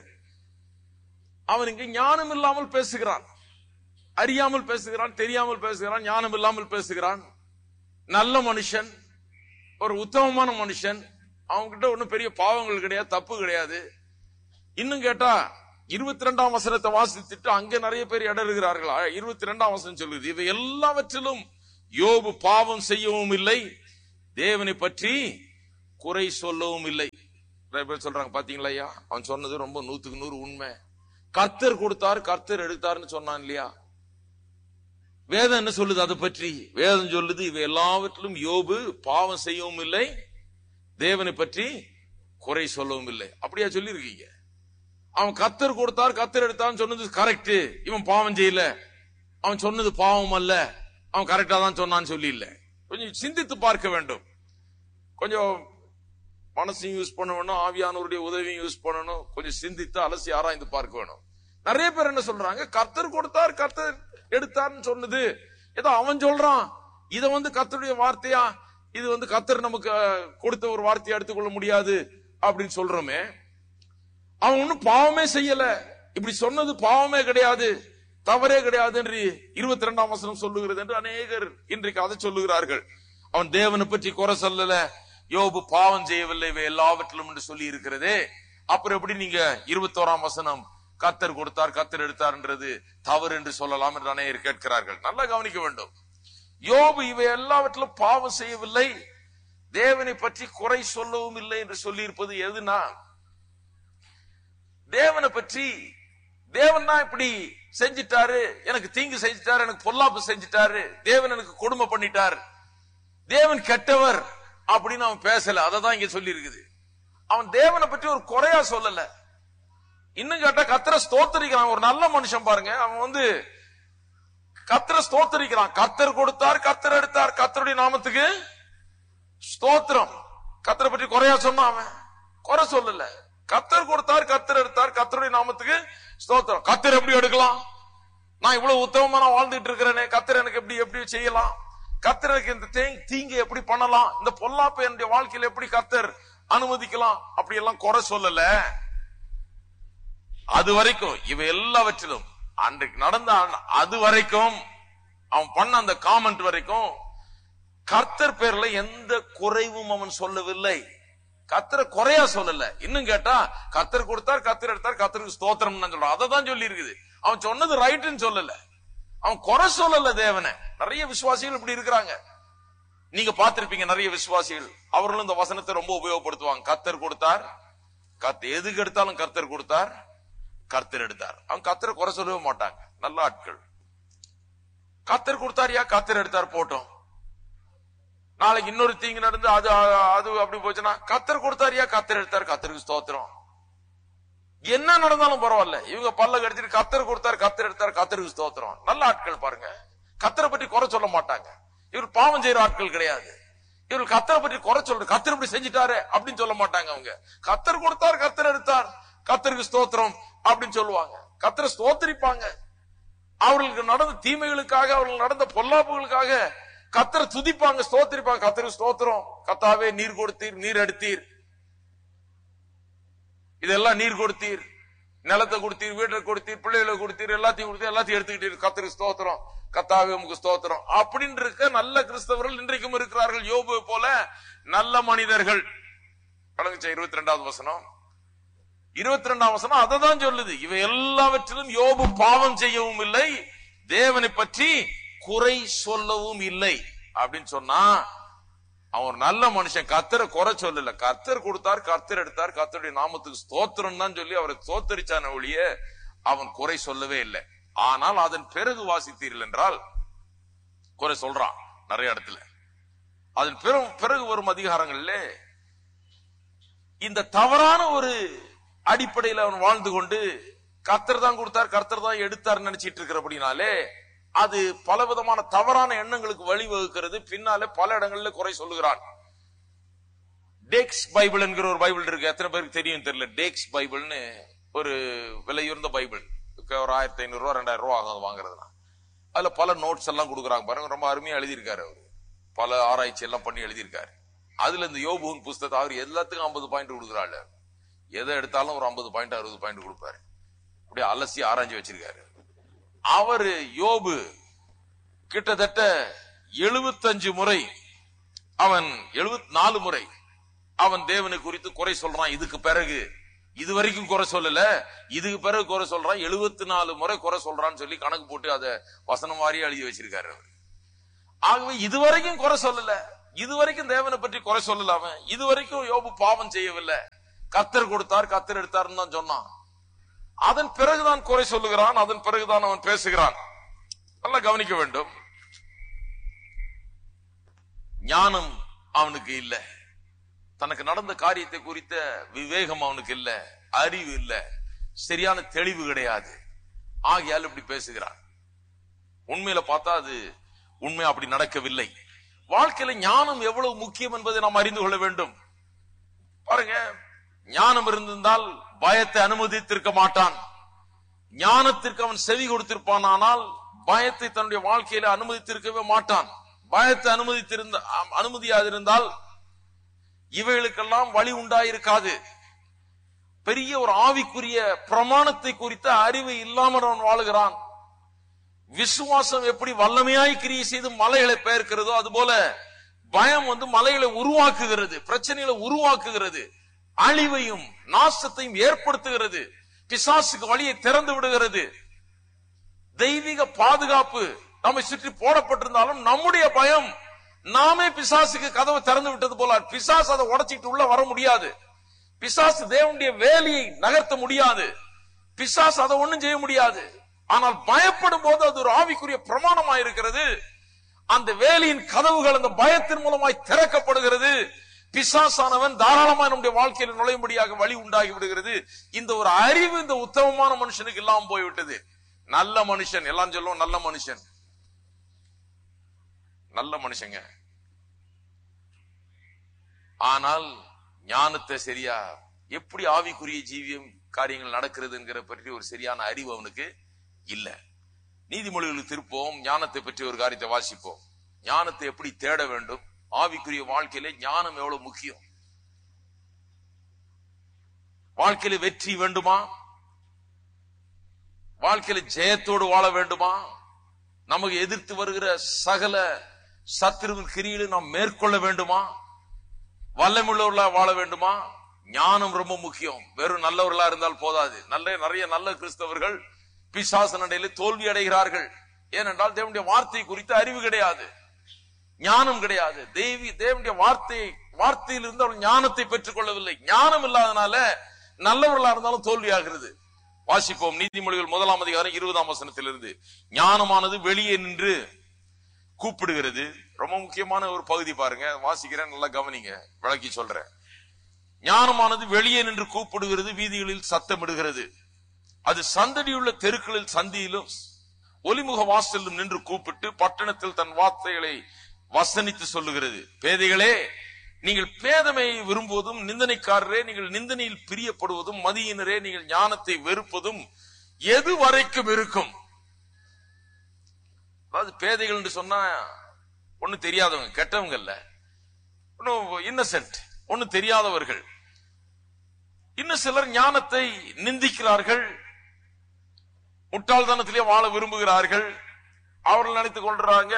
அவன் இங்கு ஞானம் இல்லாமல் பேசுகிறான், அறியாமல் பேசுகிறான், தெரியாமல் பேசுகிறான், ஞானம் இல்லாமல் பேசுகிறான். நல்ல மனுஷன், ஒரு உத்தமமான மனுஷன், அவன்கிட்ட ஒன்னும் பெரிய பாவங்கள் கிடையாது, தப்பு கிடையாது. இன்னும் கேட்டா 22ஆம் வசனத்தை வாசித்துட்டு அங்க நிறைய பேர் இடறுகிறார்கள். 22ஆம் வசனம் சொல்லுது, இவை எல்லாவற்றிலும் யோபு பாவம் செய்யவும் இல்லை, தேவனை பற்றி குறை சொல்லவும் இல்லை. நிறைய பேர் சொல்றாங்க, பாத்தீங்களா ஐயா, அவன் சொன்னது ரொம்ப 100க்கு 100 உண்மை. கர்த்தர் கொடுத்தார், கர்த்தர் எடுத்தார்னு சொன்னான் இல்லையா? வேதம் என்ன சொல்லுது அதை பற்றி? வேதம் சொல்லுது, இவை எல்லாவற்றிலும் யோபு பாவம் செய்யவும் இல்லை, தேவனை பற்றி குறை சொல்லவும் இல்லை. அப்படியா சொல்லி இருக்கீங்க? அவன் கர்த்தர் கொடுத்தார், கர்த்தர் எடுத்தான்னு சொன்னது கரெக்ட். இவன் பாவம் செய்யல, அவன் சொன்னது பாவம் அல்ல, அவன் கரெக்டா தான் சொன்னான்னு சொல்லி இல்ல. கொஞ்சம் சிந்தித்து பார்க்க வேண்டும். கொஞ்சம் மனசையும் யூஸ் பண்ண வேணும், ஆவியானவருடைய உதவியும் யூஸ் பண்ணணும். கொஞ்சம் சிந்தித்து அலசி ஆராய்ந்து பார்க்க வேணும். நிறைய பேர் என்ன சொல்றாங்க, கர்த்தர் கொடுத்தார், கர்த்தர் எடுத்தார்னு சொன்னது ஏதோ அவன் சொல்றான், இத கர்த்தருடைய வார்த்தையா, இது கர்த்தர் நமக்கு கொடுத்த ஒரு வார்த்தையை எடுத்துக்கொள்ள முடியாது அப்படின்னு சொல்றோமே. அவன் ஒன்னும் பாவமே செய்யல, இப்படி சொன்னது பாவமே கிடையாது, தவறே கிடையாது என்று 22ஆம் வசனம் சொல்லுகிறது என்று அநேகர் இன்றைக்கு அதை சொல்லுகிறார்கள். அவன் தேவனை பற்றி குறை சொல்லல, யோபு பாவம் செய்யவில்லை, இவை எல்லாவற்றிலும் என்று சொல்லி இருக்கிறதே. அப்புறம் எப்படி நீங்க 21ஆம் வசனம் கர்த்தர் கொடுத்தார், கர்த்தர் எடுத்தார்ன்றது தவறு என்று சொல்லலாம் என்று அநேகர் கேட்கிறார்கள். நல்லா கவனிக்க வேண்டும். யோபு இவை எல்லாவற்றிலும் பாவம் செய்யவில்லை, தேவனை பற்றி குறை சொல்லவும் இல்லை என்று சொல்லி இருப்பது எதுனா, தேவனை பற்றி, தேவன் தான் இப்படி செஞ்சிட்டாரு, எனக்கு தீங்கு செஞ்சிட்டாரு, எனக்கு பொல்லாப்பு செஞ்சிட்டாரு, தேவன் எனக்கு கொடுமை பண்ணிட்டார், தேவன் கெட்டவர் அப்படின்னு அவன் பேசல. அததான் இங்க சொல்லி இருக்குது. அவன் தேவனை பற்றி ஒரு குறையா சொல்லல. இன்னும் கேட்டா கர்த்தரை ஸ்தோத்தரிக்கிறான். ஒரு நல்ல மனுஷன் பாருங்க, அவன் கர்த்தரை ஸ்தோத்தரிக்கிறான். கர்த்தர் கொடுத்தார், கர்த்தர் எடுத்தார், கர்த்தருடைய நாமத்துக்கு ஸ்தோத்திரம். கர்த்தரை பற்றி குறையா சொன்னான், அவன் குறை சொல்லல. கர்த்தர் கொடுத்தார், கர்த்தர் எடுத்தார், கர்த்தருடைய நாமத்துக்கு ஸ்தோத்திரம். கர்த்தர் எப்படி எடுக்கலாம்? நான் இவ்வளவு உத்தமமா வாழ்ந்துட்டு இருக்கிறேனே, கர்த்தர் எனக்கு எப்படி செய்யலாம்? கர்த்தர் எனக்கு இந்த தீங்கை எப்படி பண்ணலாம்? இந்த பொல்லாப்பை என்னுடைய வாழ்க்கையில எப்படி கர்த்தர் அனுமதிக்கலாம்? அப்படி எல்லாம் குறை சொல்லல. அது வரைக்கும் இவை எல்லாவற்றிலும் அன்றைக்கு நடந்த அது வரைக்கும் அவன் பண்ண அந்த காமெண்ட் வரைக்கும் கர்த்தர் பேர்ல எந்த குறைவும் அவன் சொல்லவில்லை. கர்த்தரை குறையா சொல்லல. இன்னும் கேட்டா கர்த்தர் கொடுத்தார், கர்த்தர் எடுத்தார், கர்த்தருக்கு ஸ்தோத்திரம் சொல்றான். அதை தான் சொல்லி இருக்குது. அவன் சொன்னது ரைட்னு சொல்லல, அவன் குறை சொல்லல தேவனை. நிறைய விசுவாசிகள் இப்படி இருக்கிறாங்க, நீங்க பார்த்திருப்பீங்க. நிறைய விசுவாசிகள் அவர்களும் இந்த வசனத்தை ரொம்ப உபயோகப்படுத்துவாங்க. கர்த்தர் கொடுத்தார், எதுக்கு எடுத்தாலும் கர்த்தர் கொடுத்தார், கர்த்தர் எடுத்தார். அவன் கர்த்தரை குறை சொல்லவே மாட்டாங்க. நல்ல ஆட்கள். கர்த்தர் கொடுத்தாரியா, கர்த்தர் எடுத்தார் போட்டோம். நாளைக்கு இன்னொரு தீங்கு நடந்து அது அப்படி போச்சுன்னா கர்த்தர் கொடுத்தாரியா, கர்த்தர் எடுத்தாரு, கர்த்தருக்கு ஸ்தோத்திரம். என்ன நடந்தாலும் பரவாயில்ல, இவங்க பல்ல கடிச்சிட்டு கர்த்தர் கொடுத்தாரு, கர்த்தர் எடுத்தாரு, கர்த்தருக்கு ஸ்தோத்திரம். நல்ல ஆட்கள் பாருங்க, கர்த்தரை பற்றி குறை சொல்ல மாட்டாங்க. இவர் பாவம் செய்யற ஆட்கள் கிடையாது. இவர்கள் கர்த்தரை பற்றி குறை சொல்ற, கர்த்தர் இப்படி செஞ்சுட்டாரு அப்படின்னு சொல்ல மாட்டாங்க. அவங்க கர்த்தர் கொடுத்தார், கர்த்தர் எடுத்தார், கர்த்தருக்கு ஸ்தோத்திரம் அப்படின்னு சொல்லுவாங்க. கர்த்தரை ஸ்தோத்திரிப்பாங்க. அவர்களுக்கு நடந்த தீமைகளுக்காக, அவர்கள் நடந்த பொல்லாப்புகளுக்காக கர்த்தரை துதிப்பாங்க, ஸ்தோத்திரிப்பாங்க. கர்த்தருக்கு ஸ்தோத்திரம், கர்த்தாவே நீர் கொடுத்தீர், நீர் எடுத்தீர், இதெல்லாம் நீர் கொடுத்தீர், நிலத்தை கொடுத்தீர், வீட்டை கொடுத்தீர், பிள்ளைகளை கொடுத்தீர், எல்லாத்தையும் கொடுத்தீர், எல்லாத்தையும் எடுத்துக்கிட்டீர், கர்த்தருக்கு ஸ்தோத்திரம், கர்த்தாவே உமக்கு ஸ்தோத்திரம் அப்படின்னு இருக்க நல்ல கிறிஸ்தவர்கள் இன்றைக்கும் இருக்கிறார்கள். யோபு போல நல்ல மனிதர்கள். 22வது வசனம் 22ஆம் வசனம் அதை தான் சொல்லுது. இவை எல்லாவற்றிலும் யோபு பாவம் செய்யவும் இல்லை, தேவனை பற்றி குறை சொல்லவும் இல்லை அப்படின்னு சொன்னா அவன் நல்ல மனுஷன். கர்த்தரை குறை சொல்லல, கர்த்தர் கொடுத்தார், கர்த்தர் எடுத்தார், கர்த்தருடைய நாமத்துக்கு ஸ்தோத்திரம் தான் சொல்லி அவரை ஸ்தோத்தரிச்சான ஒழிய அவன் குறை சொல்லவே இல்லை. ஆனால் அதன் பிறகு வாசித்தீர்கள் என்றால் குறை சொல்றான் நிறைய இடத்துல. அதன் பிறகு வரும் அதிகாரங்கள்ல இந்த தவறான ஒரு அடிப்படையில் அவன் வாழ்ந்து கொண்டு கர்த்தர் தான் கொடுத்தார், கர்த்தர் தான் எடுத்தார் நினைச்சிட்டு இருக்கிறபடினாலே அது பலவிதமான தவறான எண்ணங்களுக்கு வழிவகுக்கிறது. பின்னாலே பல இடங்கள்ல குறை சொல்லுகிறான். டேக்ஸ் பைபிள் என்கிற ஒரு பைபிள் இருக்கு, எத்தனை பேருக்கு தெரியும் தெரியல. டேக்ஸ் பைபிள்னு ஒரு விலையுறந்த பைபிள், ஒரு 1500 ரூபா 2000 ரூபா ஆகும் வாங்குறதுனா. அதுல பல நோட்ஸ் எல்லாம் கொடுக்குறாங்க பாருங்க, ரொம்ப அருமையா எழுதியிருக்காரு அவரு, பல ஆராய்ச்சி எல்லாம் பண்ணி எழுதியிருக்காரு. அதுல இந்த யோபுவின் புஸ்தகத்தை அவர் எல்லாத்துக்கும் 50 பாயிண்ட் கொடுக்குறாள். எதை எடுத்தாலும் ஒரு 50 பாயிண்ட் 60 பாயிண்ட் கொடுப்பாரு. அப்படியே அலசி ஆராய்ச்சி வச்சிருக்காரு. அவரு யோபு கிட்டத்தட்ட 75 முறை, அவன் 74 முறை அவன் தேவனை குறித்து குறை சொல்றான். இதுக்கு பிறகு இதுவரைக்கும் குறை சொல்லல, இதுக்கு பிறகு குறை சொல்றான். 74 முறை குறை சொல்றான்னு சொல்லி கணக்கு போட்டு அதை வசனம் வாரியா எழுதி வச்சிருக்காரு அவர். ஆகவே இதுவரைக்கும் குறை சொல்லல, இதுவரைக்கும் தேவனை பற்றி குறை சொல்லல. அவன் இதுவரைக்கும் யோபு பாவம் செய்யவில்லை, கர்த்தர் கொடுத்தார், கர்த்தர் எடுத்தார்னு தான் சொன்னான். அதன் பிறகுதான் குறை சொல்லுகிறான், அதன் பிறகுதான் அவன் பேசுகிறான். நல்லா கவனிக்க வேண்டும். ஞானம் அவனுக்கு இல்ல, தனக்கு நடந்த காரியத்தை குறித்த விவேகம் அவனுக்கு இல்ல, அறிவு இல்ல, சரியான தெளிவு கிடையாது. ஆகையால் இப்படி பேசுகிறான். உண்மையில பார்த்தா அது உண்மை அப்படி நடக்கவில்லை. வாழ்க்கையில ஞானம் எவ்வளவு முக்கியம் என்பதை நாம் அறிந்து கொள்ள வேண்டும். பாருங்க, ஞானம் இருந்திருந்தால் பயத்தை அனுமதித்திருக்க மாட்டான். ஞானத்திற்கு அவன் செவி கொடுத்திருப்பான், ஆனால் பயத்தை தன்னுடைய வாழ்க்கையில அனுமதித்திருக்கவே மாட்டான். பயத்தை அனுமதியாதிருந்தால் இவைகளுக்கெல்லாம் வழி உண்டாயிருக்காது. பெரிய ஒரு ஆவிக்குரிய பிரமாணத்தை குறித்த அறிவு இல்லாமல் அவன் வாழுகிறான். விசுவாசம் எப்படி வல்லமையாய் கிரியை செய்து மலைகளை பெயர்க்கிறதோ அதுபோல பயம் மலைகளை உருவாக்குகிறது, பிரச்சனைகளை உருவாக்குகிறது, அழிவையும் நாசத்தையும் ஏற்படுத்துகிறது, பிசாசுக்கு வழியை திறந்து விடுகிறது. தெய்வீக பாதுகாப்பு நம்மை சுற்றி போடப்பட்டிருந்தாலும் நம்முடைய பயம் நாமே பிசாசுக்கு கதவை திறந்து விட்டது போல. பிசாசு அதை உடைச்சிட்டு உள்ள வர முடியாது. பிசாசு தேவனுடைய வேலையை நகர்த்த முடியாது. பிசாசு அதை ஒண்ணும் செய்ய முடியாது. ஆனால் பயப்படும் போது அது ஒரு ஆவிக்குரிய பிரமாணமாய் இருக்கிறது. அந்த வேலையின் கதவுகள் அந்த பயத்தின் மூலமாய் திறக்கப்படுகிறது. பிசாசானவன் தாராளமாக நம்முடைய வாழ்க்கையில் நுழையும்படியாக வழி உண்டாகி விடுகிறது. இந்த ஒரு அறிவு இந்த உத்தமமான மனுஷனுக்கு இல்லாம போய்விட்டது. நல்ல மனுஷன், எல்லாம் சொல்லுவோம் நல்ல மனுஷன், நல்ல மனுஷங்க. ஆனால் ஞானத்தை சரியா எப்படி ஆவிக்குரிய ஜீவியம் காரியங்கள் நடக்கிறதுங்கிற பற்றி ஒரு சரியான அறிவு அவனுக்கு இல்ல. நீதிமொழிகளுக்கு திருப்போம், ஞானத்தை பற்றி ஒரு காரியத்தை வாசிப்போம். ஞானத்தை எப்படி தேட வேண்டும், ஆவிக்குரிய வாழ்க்கையில ஞானம் எவ்வளவு முக்கியம். வாழ்க்கையில வெற்றி வேண்டுமா, வாழ்க்கையில ஜெயத்தோடு வாழ வேண்டுமா, நமக்கு எதிர்த்து வருகிற சகல சத்துருவின் கிரியிலும் நாம் மேற்கொள்ள வேண்டுமா, வல்லமுள்ளவர்களா வாழ வேண்டுமா, ஞானம் ரொம்ப முக்கியம். வெறும் நல்லவர்களா இருந்தால் போதாது. நிறைய நல்ல கிறிஸ்தவர்கள் பிசாசு நடையில தோல்வி அடைகிறார்கள். ஏனென்றால் தேவனுடைய வார்த்தை குறித்த அறிவு கிடையாது, ஞானம் கிடையாது. தேவனுடைய வார்த்தையிலிருந்து அவர்கள் ஞானத்தை பெற்றுக் கொள்ளவில்லை. ஞானம் இல்லாதனால நல்லவர்களா இருந்தாலும் தோல்வி ஆகிறது. வாசிப்போம் நீதிமொழிகள் 1 அதிகாரம் 20 வசனத்திலிருந்து. ஞானமானது வெளியே நின்று கூப்பிடுகிறது ரொம்ப முக்கியமான ஒரு பகுதி. பாருங்க, வாசிக்கிறேன், நல்லா கவனிங்க, விளக்கி சொல்றேன். ஞானமானது வெளியே நின்று கூப்பிடுகிறது, வீதிகளில் சத்தமிடுகிறது. அது சந்தடியுள்ள தெருக்களில் சந்தியிலும் ஒலிமுக வாசலிலும் நின்று கூப்பிட்டு பட்டணத்தில் தன் வார்த்தைகளை வசனித்து சொல்லுகிறது. பேதைகளே, நீங்கள் பேதமையை விரும்புவதும், நிந்தனைக்காரரே நீங்கள் நிந்தனையில் பிரியப்படுவதும், மதியினரே நீங்கள் ஞானத்தை வெறுப்பதும் எது வரைக்கும் இருக்கும்? அதாவது பேதைகள் என்று சொன்னா ஒண்ணு தெரியாதவங்க, கெட்டவங்க இல்ல, இன்னசென்ட், ஒண்ணு தெரியாதவர்கள். இன்னும் சிலர் ஞானத்தை நிந்திக்கிறார்கள், முட்டாள்தனத்திலே வாழ விரும்புகிறார்கள். அவர்கள் நினைத்துக் கொள்றாங்க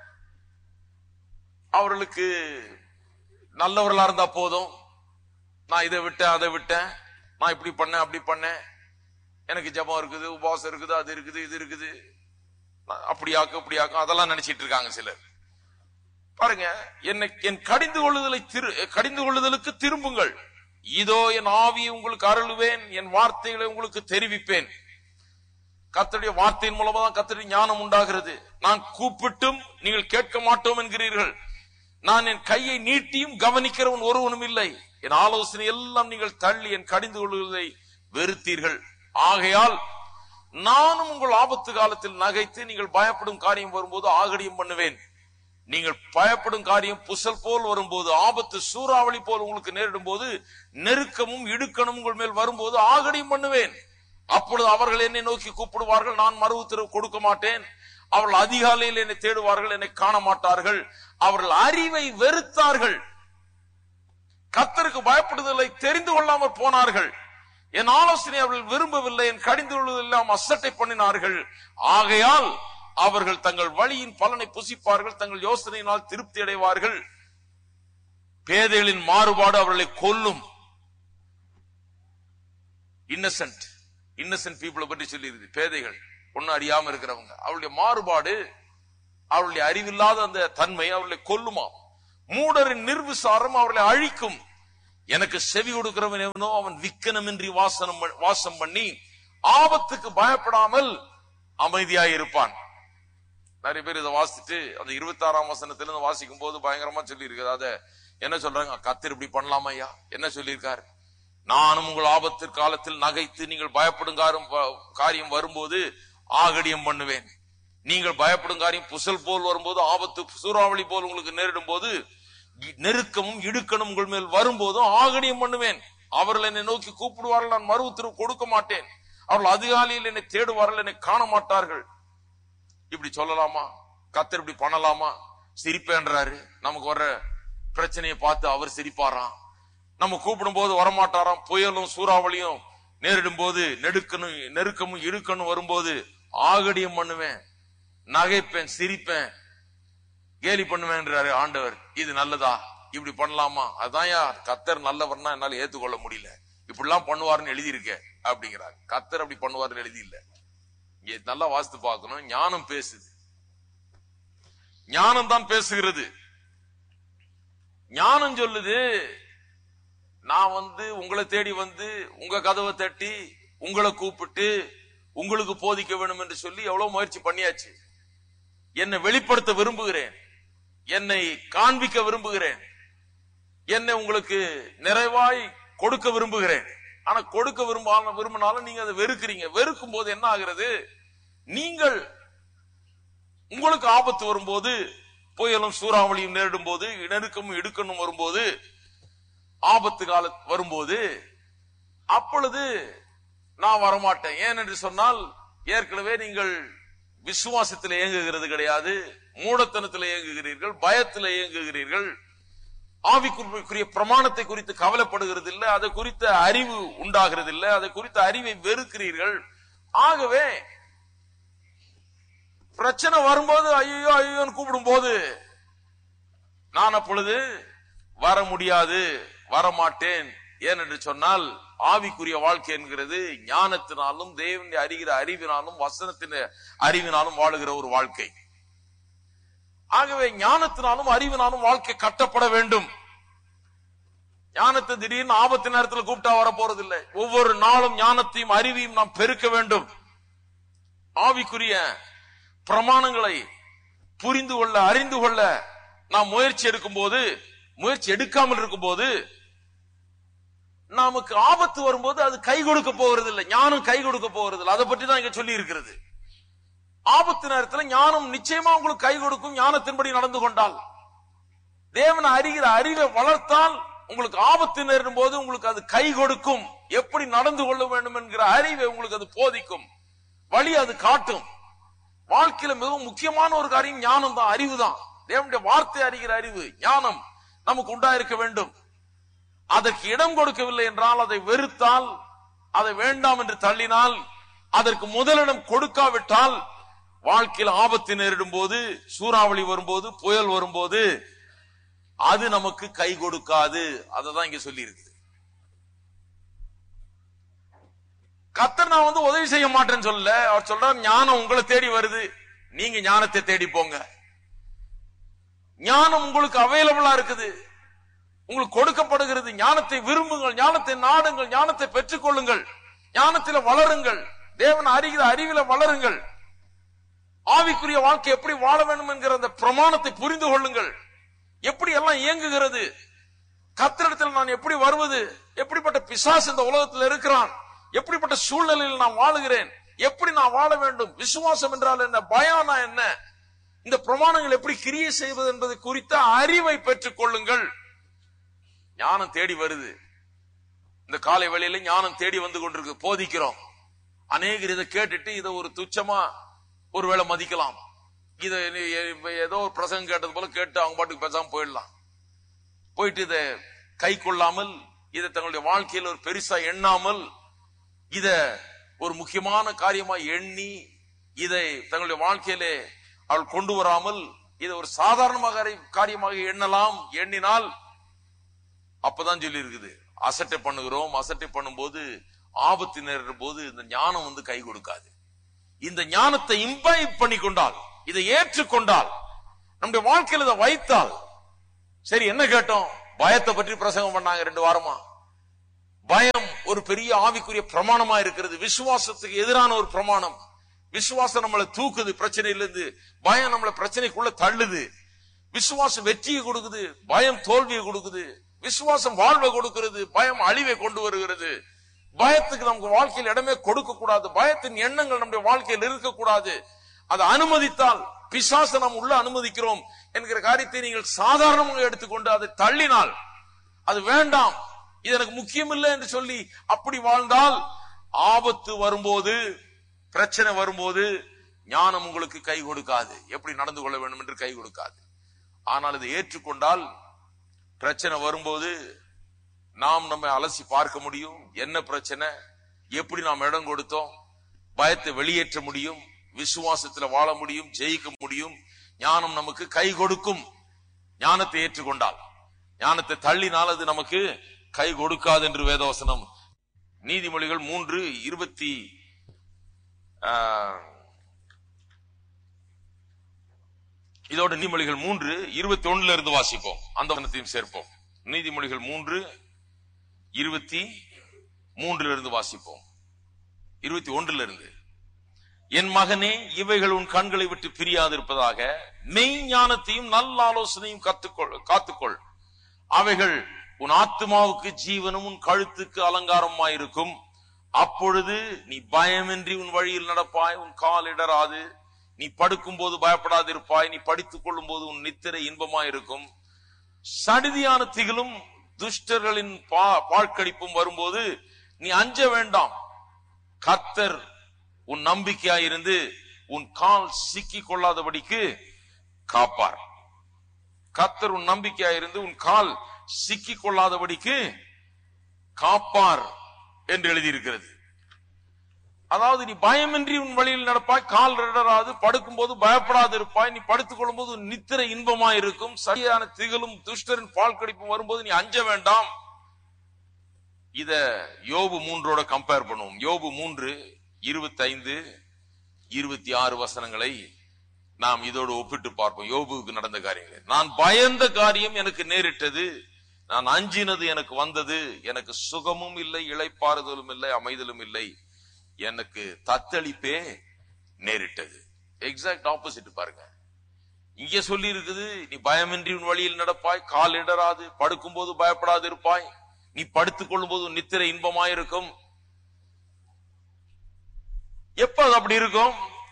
அவர்களுக்கு நல்லவர்களா இருந்தா போதும், நான் இதை விட்டேன் அதை விட்டேன், நான் இப்படி பண்ணேன் அப்படி பண்ணேன், எனக்கு ஜெபம் இருக்குது, உபவாசம் இருக்குது, அது இருக்குது இது இருக்குது, அப்படியாக்கும் இப்படியாக்கும், அதெல்லாம் நினைச்சிட்டு இருக்காங்க சிலர். பாருங்க, என் கடிந்து கொள்ளுதலுக்கு திரும்புங்கள். இதோ என் ஆவியை உங்களுக்கு அருளுவேன், என் வார்த்தைகளை உங்களுக்கு தெரிவிப்பேன். கர்த்தருடைய வார்த்தையின் மூலமா தான் கர்த்தருடைய ஞானம் உண்டாகிறது. நான் கூப்பிட்டும் நீங்கள் கேட்க மாட்டோம் என்கிறீர்கள். நான் என் கையை நீட்டியும் கவனிக்கிறவன் ஒருவனும் இல்லை. என் ஆலோசனை எல்லாம் நீங்கள் தள்ளி என் கடிந்து கொள்வதை வெறுத்தீர்கள். ஆகையால் நானும் உங்கள் ஆபத்து காலத்தில் நகைத்து நீங்கள் பயப்படும் காரியம் வரும்போது ஆகடியம் பண்ணுவேன். நீங்கள் பயப்படும் காரியம் புசல் போல் வரும்போது, ஆபத்து சூறாவளி போல் உங்களுக்கு நேரிடும் போது, நெருக்கமும் இடுக்கணும் உங்கள் மேல் வரும்போது ஆகடியம் பண்ணுவேன். அப்பொழுது அவர்கள் என்னை நோக்கி கூப்பிடுவார்கள், நான் மறு உத்தரவு கொடுக்க மாட்டேன். அவர்கள் அதிகாலையில் என்னை தேடுவார்கள், என்னை காண மாட்டார்கள். அவர்கள் அறிவை வெறுத்தார்கள், கர்த்தருக்கு பயப்படுதலை தெரிந்து கொள்ளாமல் போனார்கள். என் ஆலோசனை அவர்கள் விரும்பவில்லை, என் கடிந்து கொள்வதெல்லாம் அசட்டை பண்ணினார்கள். ஆகையால் அவர்கள் தங்கள் வழியின் பலனை புசிப்பார்கள், தங்கள் யோசனையினால் திருப்தி அடைவார்கள். பேதைகளின் மாறுபாடு அவர்களை கொல்லும். இன்னசென்ட் பீப்புளை பற்றி சொல்லி இருக்கு. பேதைகள், ஒன்னும் அறியாம இருக்கிறவங்க, அவருடைய மாறுபாடு, அவருடைய அறிவில்லாத அந்த தன்மை அவர்களை கொல்லுமா. மூடரின் நிர்விசாரம் அவர்களை அழிக்கும். எனக்கு செவி கொடுக்கிறவன் எவனோ அவன் விக்கனமின்றி வாசம் பண்ணி ஆபத்துக்கு பயப்படாமல் அமைதியாய் இருப்பான். நிறைய பேர் இதை வாசிச்சுட்டு அந்த 26ஆம் வசனத்திலிருந்து வாசிக்கும் போது பயங்கரமா சொல்லி இருக்கு. அத என்ன சொல்றாங்க, கர்த்தர் இப்படி பண்ணலாமா ஐயா, என்ன சொல்லியிருக்காரு? நானும் உங்கள் ஆபத்து காலத்தில் நகைத்து நீங்கள் பயப்படும் காரியம் வரும்போது ஆகடியம் பண்ணுவேன். நீங்கள் பயப்படும் காரியம் புசல் போல் வரும்போது, ஆபத்து சூறாவளி போல் உங்களுக்கு நேரிடும் போது, நெருக்கமும் இடுக்கணும் உங்கள் மேல் வரும்போதும் ஆகடியம் பண்ணுவேன். அவர்கள் என்னை நோக்கி கூப்பிடுவார்கள், நான் மறு உத்தரவு கொடுக்க மாட்டேன். அவர்கள் அதிகாலையில் என்னை தேடுவார்கள், என்னை காண மாட்டார்கள். இப்படி சொல்லலாமா? கர்த்தர் இப்படி பண்ணலாமா? சிரிப்பேன்றாரு. நமக்கு வர்ற பிரச்சனையை பார்த்து அவர் சிரிப்பாராம். நம்ம கூப்பிடும் போது வரமாட்டாராம். புயலும் சூறாவளியும் நேரிடும் போது, நெருக்கமும் இடுக்கணும் வரும்போது ஆகடியம் பண்ணுவேன், நகைப்பேன், சிரிப்பேன், கேலி பண்ணுவேன்றாரு ஆண்டவர். இது நல்லதா? இப்படி பண்ணலாமா? அதான் கர்த்தர் நல்லவர்னா என்னால ஏத்துக்கொள்ள முடியல, இப்படிலாம் பண்ணுவாருன்னு எழுதியிருக்க அப்படிங்கிறார். கர்த்தர் அப்படி பண்ணுவாருன்னு எழுதி இல்ல. இங்க நல்லா வாசித்து பார்க்கணும். ஞானம் பேசுது, ஞானம் தான் பேசுகிறது. ஞானம் சொல்லுது, நான் உங்களை தேடி உங்க கதவை தட்டி உங்களை கூப்பிட்டு உங்களுக்கு போதிக்க வேண்டும் என்று சொல்லி எவ்வளவு முயற்சி பண்ணியாச்சு. என்னை வெளிப்படுத்த விரும்புகிறேன், என்னை காண்பிக்க விரும்புகிறேன், என்னை உங்களுக்கு நிறைவாய் கொடுக்க விரும்புகிறேன். ஆனா கொடுக்க விரும்பினாலும் நீங்க அதை வெறுக்கிறீங்க. வெறுக்கும் போது என்ன ஆகிறது? நீங்கள் உங்களுக்கு ஆபத்து வரும்போது, புயலும் சூறாவளியும் நேரிடும் போது, நெருக்கமும் இடுக்கணும் வரும்போது, ஆபத்து கால வரும்போது, அப்பொழுது நான் வரமாட்டேன். ஏன் என்று சொன்னால், ஏற்கனவே நீங்கள் விசுவாசத்தில் இயங்குகிறது கிடையாது, மூடத்தனத்தில் இயங்குகிறீர்கள், பயத்தில் இயங்குகிறீர்கள், ஆவிக்குரிய பிரமாணத்தை குறித்து கவலைப்படுகிறது இல்லை, அதை குறித்த அறிவு உண்டாகிறது இல்லை, அதை குறித்த அறிவை வெறுக்கிறீர்கள். ஆகவே பிரச்சனை வரும்போது ஐயோ ஐயோன்னு கூப்பிடும் போது நான் அப்பொழுது வர முடியாது, வரமாட்டேன். ஏனென்று சொன்னால் ஆவிக்குரிய வாழ்க்கை என்கிறது ஞானத்தினாலும் தேவனை அறிகிற அறிவினாலும் வசனத்தின் அறிவினாலும் வாழுகிற ஒரு வாழ்க்கை. ஆகவே ஞானத்தினாலும் அறிவினாலும் வாழ்க்கை கட்டப்பட வேண்டும். ஞானத்தை திடீர்னு ஆபத்து நேரத்தில் கூப்பிட்டா வர போறதில்லை. ஒவ்வொரு நாளும் ஞானத்தையும் அறிவையும் நாம் பெருக்க வேண்டும். ஆவிக்குரிய பிரமாணங்களை புரிந்து கொள்ள, அறிந்து கொள்ள நாம் முயற்சி எடுக்கும் போது, முயற்சி எடுக்காமல் இருக்கும் போது, நமக்கு ஆபத்து வரும்போது அது கை கொடுக்க போகிறது இல்லை, ஞானம் கை கொடுக்க போகிறது இல்லை. அதை பற்றி தான் இங்க சொல்லி இருக்கிறது. ஆபத்து நேரத்தில் ஞானம் நிச்சயமா உங்களுக்கு கை கொடுக்கும். ஞானத்தின்படி நடந்து கொண்டால், தேவனை அறிகிற அறிவை வளர்த்தால், உங்களுக்கு ஆபத்து நேரும் போது உங்களுக்கு அது கை கொடுக்கும். எப்படி நடந்து கொள்ள வேண்டும் என்கிற அறிவை உங்களுக்கு அது போதிக்கும், வழி அது காட்டும். வாழ்க்கையில மிகவும் முக்கியமான ஒரு காரியம் ஞானம் தான், அறிவு தான். தேவனுடைய வார்த்தை அறிகிற அறிவு, ஞானம் நமக்கு உண்டாயிருக்க வேண்டும். அதற்கு இடம் கொடுக்கவில்லை என்றால், அதை வெறுத்தால், அதை வேண்டாம் என்று தள்ளினால், அதற்கு முதலிடம் கொடுக்காவிட்டால், வாழ்க்கையில் ஆபத்து நேரிடும் போது, சூறாவளி வரும்போது, புயல் வரும்போது அது நமக்கு கை கொடுக்காது. அததான் இங்க சொல்லி இருக்குது. கர்த்தர் நான் உதவி செய்ய மாட்டேன்னு சொல்லல. அவர் சொல்றார், ஞானம் உங்களை தேடி வருது, நீங்க ஞானத்தை தேடி போங்க. ஞானம் உங்களுக்கு அவைலபிளா இருக்குது, உங்களுக்கு கொடுக்கப்படுகிறது. ஞானத்தை விரும்புங்கள், ஞானத்தை நாடுங்கள், ஞானத்தை பெற்றுக் கொள்ளுங்கள், ஞானத்தில வளருங்கள், தேவன் அறிகிற அறிவில வளருங்கள். ஆவிக்குரிய வாழ்க்கை எப்படி வாழ வேண்டும் என்கிற அந்த பிரமாணத்தை புரிந்து கொள்ளுங்கள். எப்படி எல்லாம் இயங்குகிறது, கர்த்தரிடத்தில் நான் எப்படி வருவது, எப்படிப்பட்ட பிசாசு இந்த உலகத்தில் இருக்கிறான், எப்படிப்பட்ட சூழ்நிலையில் நான் வாழுகிறேன், எப்படி நான் வாழ வேண்டும், விசுவாசம் என்றால் என்ன, பயம் என்ன, இந்த பிரமாணங்கள் எப்படி கிரியை செய்வது என்பது குறித்த அறிவை பெற்றுக் கொள்ளுங்கள். ஞானம் தேடி வருது. இந்த காலை வேளையில ஞானம் தேடி வந்து கொண்டிருக்கு, போதிக்கிறோம். அநேகர் இதை கேட்டுட்டு இதை ஒரு துச்சமா ஒருவேளை மதிக்கலாம். இதை ஏதோ ஒரு பிரசங்கம் கேட்டது போல கேட்டு அவங்க பாட்டுக்கு பேசாம போயிடலாம். போயிட்டு இதை கை கொள்ளாமல், இதை தங்களுடைய வாழ்க்கையில் ஒரு பெருசா எண்ணாமல், இத ஒரு முக்கியமான காரியமா எண்ணி இதை தங்களுடைய வாழ்க்கையிலே அவள் கொண்டு வராமல், இதை ஒரு சாதாரணமாக காரியமாக எண்ணினால் அப்பதான் சொல்லி இருக்குது, அசட்டை பண்ணுகிறோம். அசட்டை பண்ணும்போது, ஆபத்து நேரிடும் போது இந்த ஞானம் கை கொடுக்காது. இந்த ஞானத்தை இம்பைப் பண்ணி கொண்டால், இதை ஏற்றுக்கொண்டால், நம்முடைய வாழ்க்கையில் இதை வைத்தால், சரி என்ன கேட்டோம், பயத்தை பற்றி பிரசங்கம் பண்ணாங்க 2 வாரமா. பயம் ஒரு பெரிய ஆவிக்குரிய பிரமாணமா இருக்கிறது, விசுவாசத்துக்கு எதிரான ஒரு பிரமாணம். விசுவாசம் நம்மளை தூக்குது பிரச்சனையிலிருந்து, பயம் நம்மளை பிரச்சனைக்குள்ள தள்ளுது. விசுவாசம் வெற்றியை கொடுக்குது, பயம் தோல்வியை கொடுக்குது. விசுவாசம் வாழ்வை கொடுக்கிறது, பயம் அழிவை கொண்டு வருகிறது. பயத்துக்கு நமக்கு வாழ்க்கையில் இடமே கொடுக்க கூடாது. பயத்தின் எண்ணங்கள் நம்முடைய வாழ்க்கையில் இருக்கக்கூடாது. அதை அனுமதித்தால், பிசாசை நாம் உள்ள அனுமதிக்கிறோம் என்கிற காரியத்தை நீங்கள் சாதாரணமாக எடுத்துக்கொண்டு அதை தள்ளினால், அது வேண்டாம், இது எனக்கு முக்கியம் இல்லை என்று சொல்லி அப்படி வாழ்ந்தால், ஆபத்து வரும்போது, பிரச்சனை வரும்போது ஞானம் உங்களுக்கு கை கொடுக்காது. எப்படி நடந்து கொள்ள வேண்டும் என்று கை கொடுக்காது. ஆனால் இதை ஏற்றுக்கொண்டால், பிரச்சனை வரும்போது நாம் நம்மை அலசி பார்க்க முடியும். என்ன பிரச்சனை, எப்படி நாம் இடம் கொடுத்தோம், பயத்தை வெளியேற்ற முடியும், விசுவாசத்தில் வாழ முடியும், ஜெயிக்க முடியும். ஞானம் நமக்கு கை கொடுக்கும். ஞானத்தை ஏற்றுக்கொண்டால், ஞானத்தை தள்ளினால் அது நமக்கு கை கொடுக்காது என்று வேதவசனம். நீதிமொழிகள் 3:20 இதோட நீதிமொழிகள் 3:21 இருந்து வாசிப்போம், அந்த வசனத்தையும் சேர்ப்போம். நீதிமொழிகள் 3:23 இருந்து வாசிப்போம். 21 இருந்து, என் மகனே, இவைகள் உன் கண்களை விட்டு பிரியாதிருப்பதாக, மெய் ஞானத்தையும் நல்ல ஆலோசனையும் காத்துக்கொள். அவைகள் உன் ஆத்துமாவுக்கு ஜீவனும் உன் கழுத்துக்கு அலங்காரமாயிருக்கும். அப்பொழுது நீ பயமின்றி உன் வழியில் நடப்பாய், உன் கால் இடராது. நீ படுக்கும் போது பயப்படாதிருப்பாய், நீ படித்துக் கொள்ளும் போது உன் நித்திரை இன்பமாயிருக்கும். சடிதியான திகிலும் துஷ்டர்களின் பாழ்கடிப்பும் வரும்போது நீ அஞ்ச வேண்டாம். கர்த்தர் உன் நம்பிக்கையாயிருந்து உன் கால் சிக்கிக் கொள்ளாதபடிக்கு காப்பார். கர்த்தர் உன் நம்பிக்கையாயிருந்து உன் கால் சிக்கிக் கொள்ளாதபடிக்கு காப்பார் என்று எழுதியிருக்கிறது. அதாவது, நீ பயமின்றி உன் வழியில் நடப்பாய், கால் இடராது, படுக்கும் போது பயப்படாது இருப்பாய், நீ படுத்துக் கொள்ளும் போது நித்திரை இன்பமாயிருக்கும். சரியான திகழும் துஷ்டரின் பாழ்கடிப்பும் வரும்போது நீ அஞ்ச வேண்டாம். இத யோபு 3 கம்பேர் பண்ணுவோம். யோபு 3:25-26 வசனங்களை நாம் இதோடு ஒப்பிட்டு பார்ப்போம். யோபுவுக்கு நடந்த காரியங்கள். நான் பயந்த காரியம் எனக்கு நேரிட்டது, நான் அஞ்சினது எனக்கு வந்தது. எனக்கு சுகமும் இல்லை, இளைப்பாறுதலும் இல்லை, அமைதலும் இல்லை, எனக்கு தத்தளிப்பே நேரிட்டது. எக்ஸாக்ட் ஆப்போசிட் பாருங்க. இங்கே சொல்லி இருக்குது, நீ பயமின்றி உன் வழியில் நடப்பாய், கால் இடராது, படுக்கும் போது பயப்படாது இருப்பாய், நீ படுத்துக் கொள்ளும் போது நித்திரை இன்பமாயிருக்கும். எப்ப அது அப்படி இருக்கும்?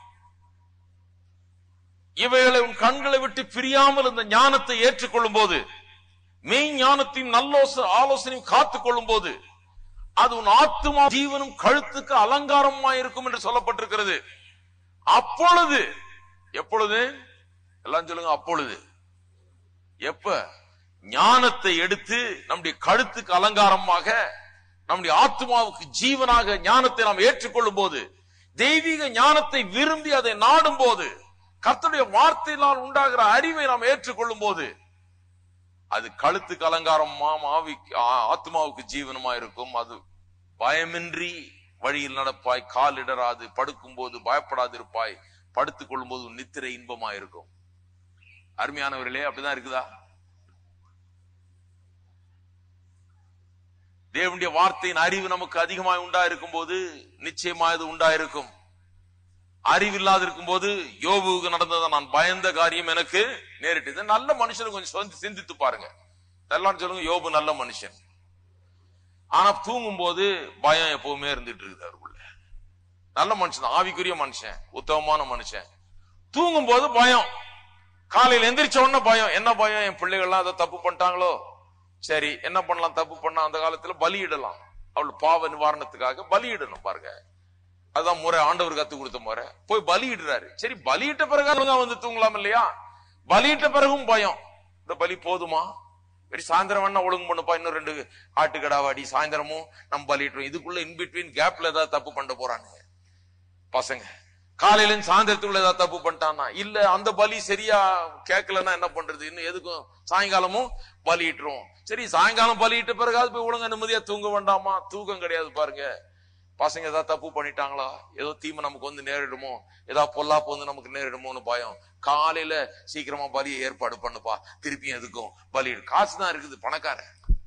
இவைகளை உன் கண்களை விட்டு பிரியாமல் இந்த ஞானத்தை ஏற்றுக்கொள்ளும் போது, மெய் ஞானத்தையும் நல்ல ஆலோசனையும் காத்துக் கொள்ளும் போது, அது உன் ஆத்துமா ஜீவனும் கழுத்துக்கு அலங்காரமாயிருக்கும் என்று சொல்லப்பட்டிருக்கிறது. அப்பொழுது, எப்பொழுது எல்லாம் சொல்லுங்க, அப்பொழுது. எப்ப ஞானத்தை எடுத்து நம்முடைய கழுத்துக்கு அலங்காரமாக, நம்முடைய ஆத்மாவுக்கு ஜீவனாக ஞானத்தை நாம் ஏற்றுக்கொள்ளும் போது, தெய்வீக ஞானத்தை விரும்பி அதை நாடும் போது, கர்த்தருடைய வார்த்தையினால் உண்டாகிற அறிவை நாம் ஏற்றுக்கொள்ளும் போது, அது கழுத்துக்கு அலங்காரம், ஆத்மாவுக்கு ஜீவனமா இருக்கும். அது பயமின்றி வழியில் நடப்பாய், கால் இடராது, படுக்கும் போது பயப்படாது இருப்பாய், படுத்துக் கொள்ளும் போது நித்திரை இன்பமா இருக்கும். அருமையானவர்களே, அப்படிதான் இருக்குதா? தேவனுடைய வார்த்தையின் அறிவு நமக்கு அதிகமாய் உண்டா இருக்கும் போது நிச்சயமா இது உண்டாயிருக்கும். அறிவில்லாது இருக்கும் போது, யோபுவுக்கு நடந்ததை நான் பயந்த காரியம் எனக்கு நேரிட்டது. நல்ல மனுஷன் கொஞ்சம் சிந்தித்து பாருங்க. எல்லாரும் சொல்லுங்க, யோபு நல்ல மனுஷன். ஆனா தூங்கும் போது பயம் எப்பவுமே இருந்துட்டு இருக்குது அவருக்குள்ள. நல்ல மனுஷன், ஆவிக்குரிய மனுஷன், உத்தமமான மனுஷன். தூங்கும் போது பயம், காலையில் எந்திரிச்ச உடனே பயம். என்ன பயம்? என் பிள்ளைகள்லாம் அதை தப்பு பண்ணிட்டாங்களோ, சரி என்ன பண்ணலாம்? தப்பு பண்ண அந்த காலத்துல பலியிடலாம், அவள் பாவ நிவாரணத்துக்காக பலியிடணும். பாருங்க, அதுதான் முறை, ஆண்டவர் கத்து கொடுத்த முறை. போய் பலியிடுறாரு. சரி, பலியிட்ட பிறகு வந்து தூங்கலாம் இல்லையா? பலியிட்ட பிறகும் பயம். இந்த பலி போதுமா? சரி, சாயந்தரம் வேணா ஒழுங்கு பண்ணுப்பா, இன்னும் 2 ஆட்டுக்கடாவாடி சாயந்தரமும் நம்ம பலியிட்டோம். இதுக்குள்ள இன்பிட்வீன் கேப்ல ஏதாவது தப்பு பண்ண போறானுங்க பசங்க. காலையில சாயந்தரத்துக்குள்ள ஏதாவது தப்பு பண்ணிட்டானா, இல்ல அந்த பலி சரியா கேட்கலன்னா என்ன பண்றது? இன்னும் எதுக்கும் சாயங்காலமும் பலியிட்டுரும். சரி, சாயங்காலம் பலியிட்ட பிறகாவது போய் ஒழுங்கா நிம்மதியா தூங்க வேண்டாமா? தூக்கம் கிடையாது. பாருங்க, பசங்க ஏதாவது தப்பு பண்ணிட்டாங்களா, ஏதோ தீமை நமக்கு வந்து நேரிடுமோ, ஏதாவது பொல்லாப்பு வந்து நமக்கு நேரிடுமோன்னு பயம். காலையில சீக்கிரமா பலியை ஏற்பாடு பண்ணுப்பா, திருப்பியும் எதுக்கும் பலியிடு. காசு தான் இருக்குது, பணக்கார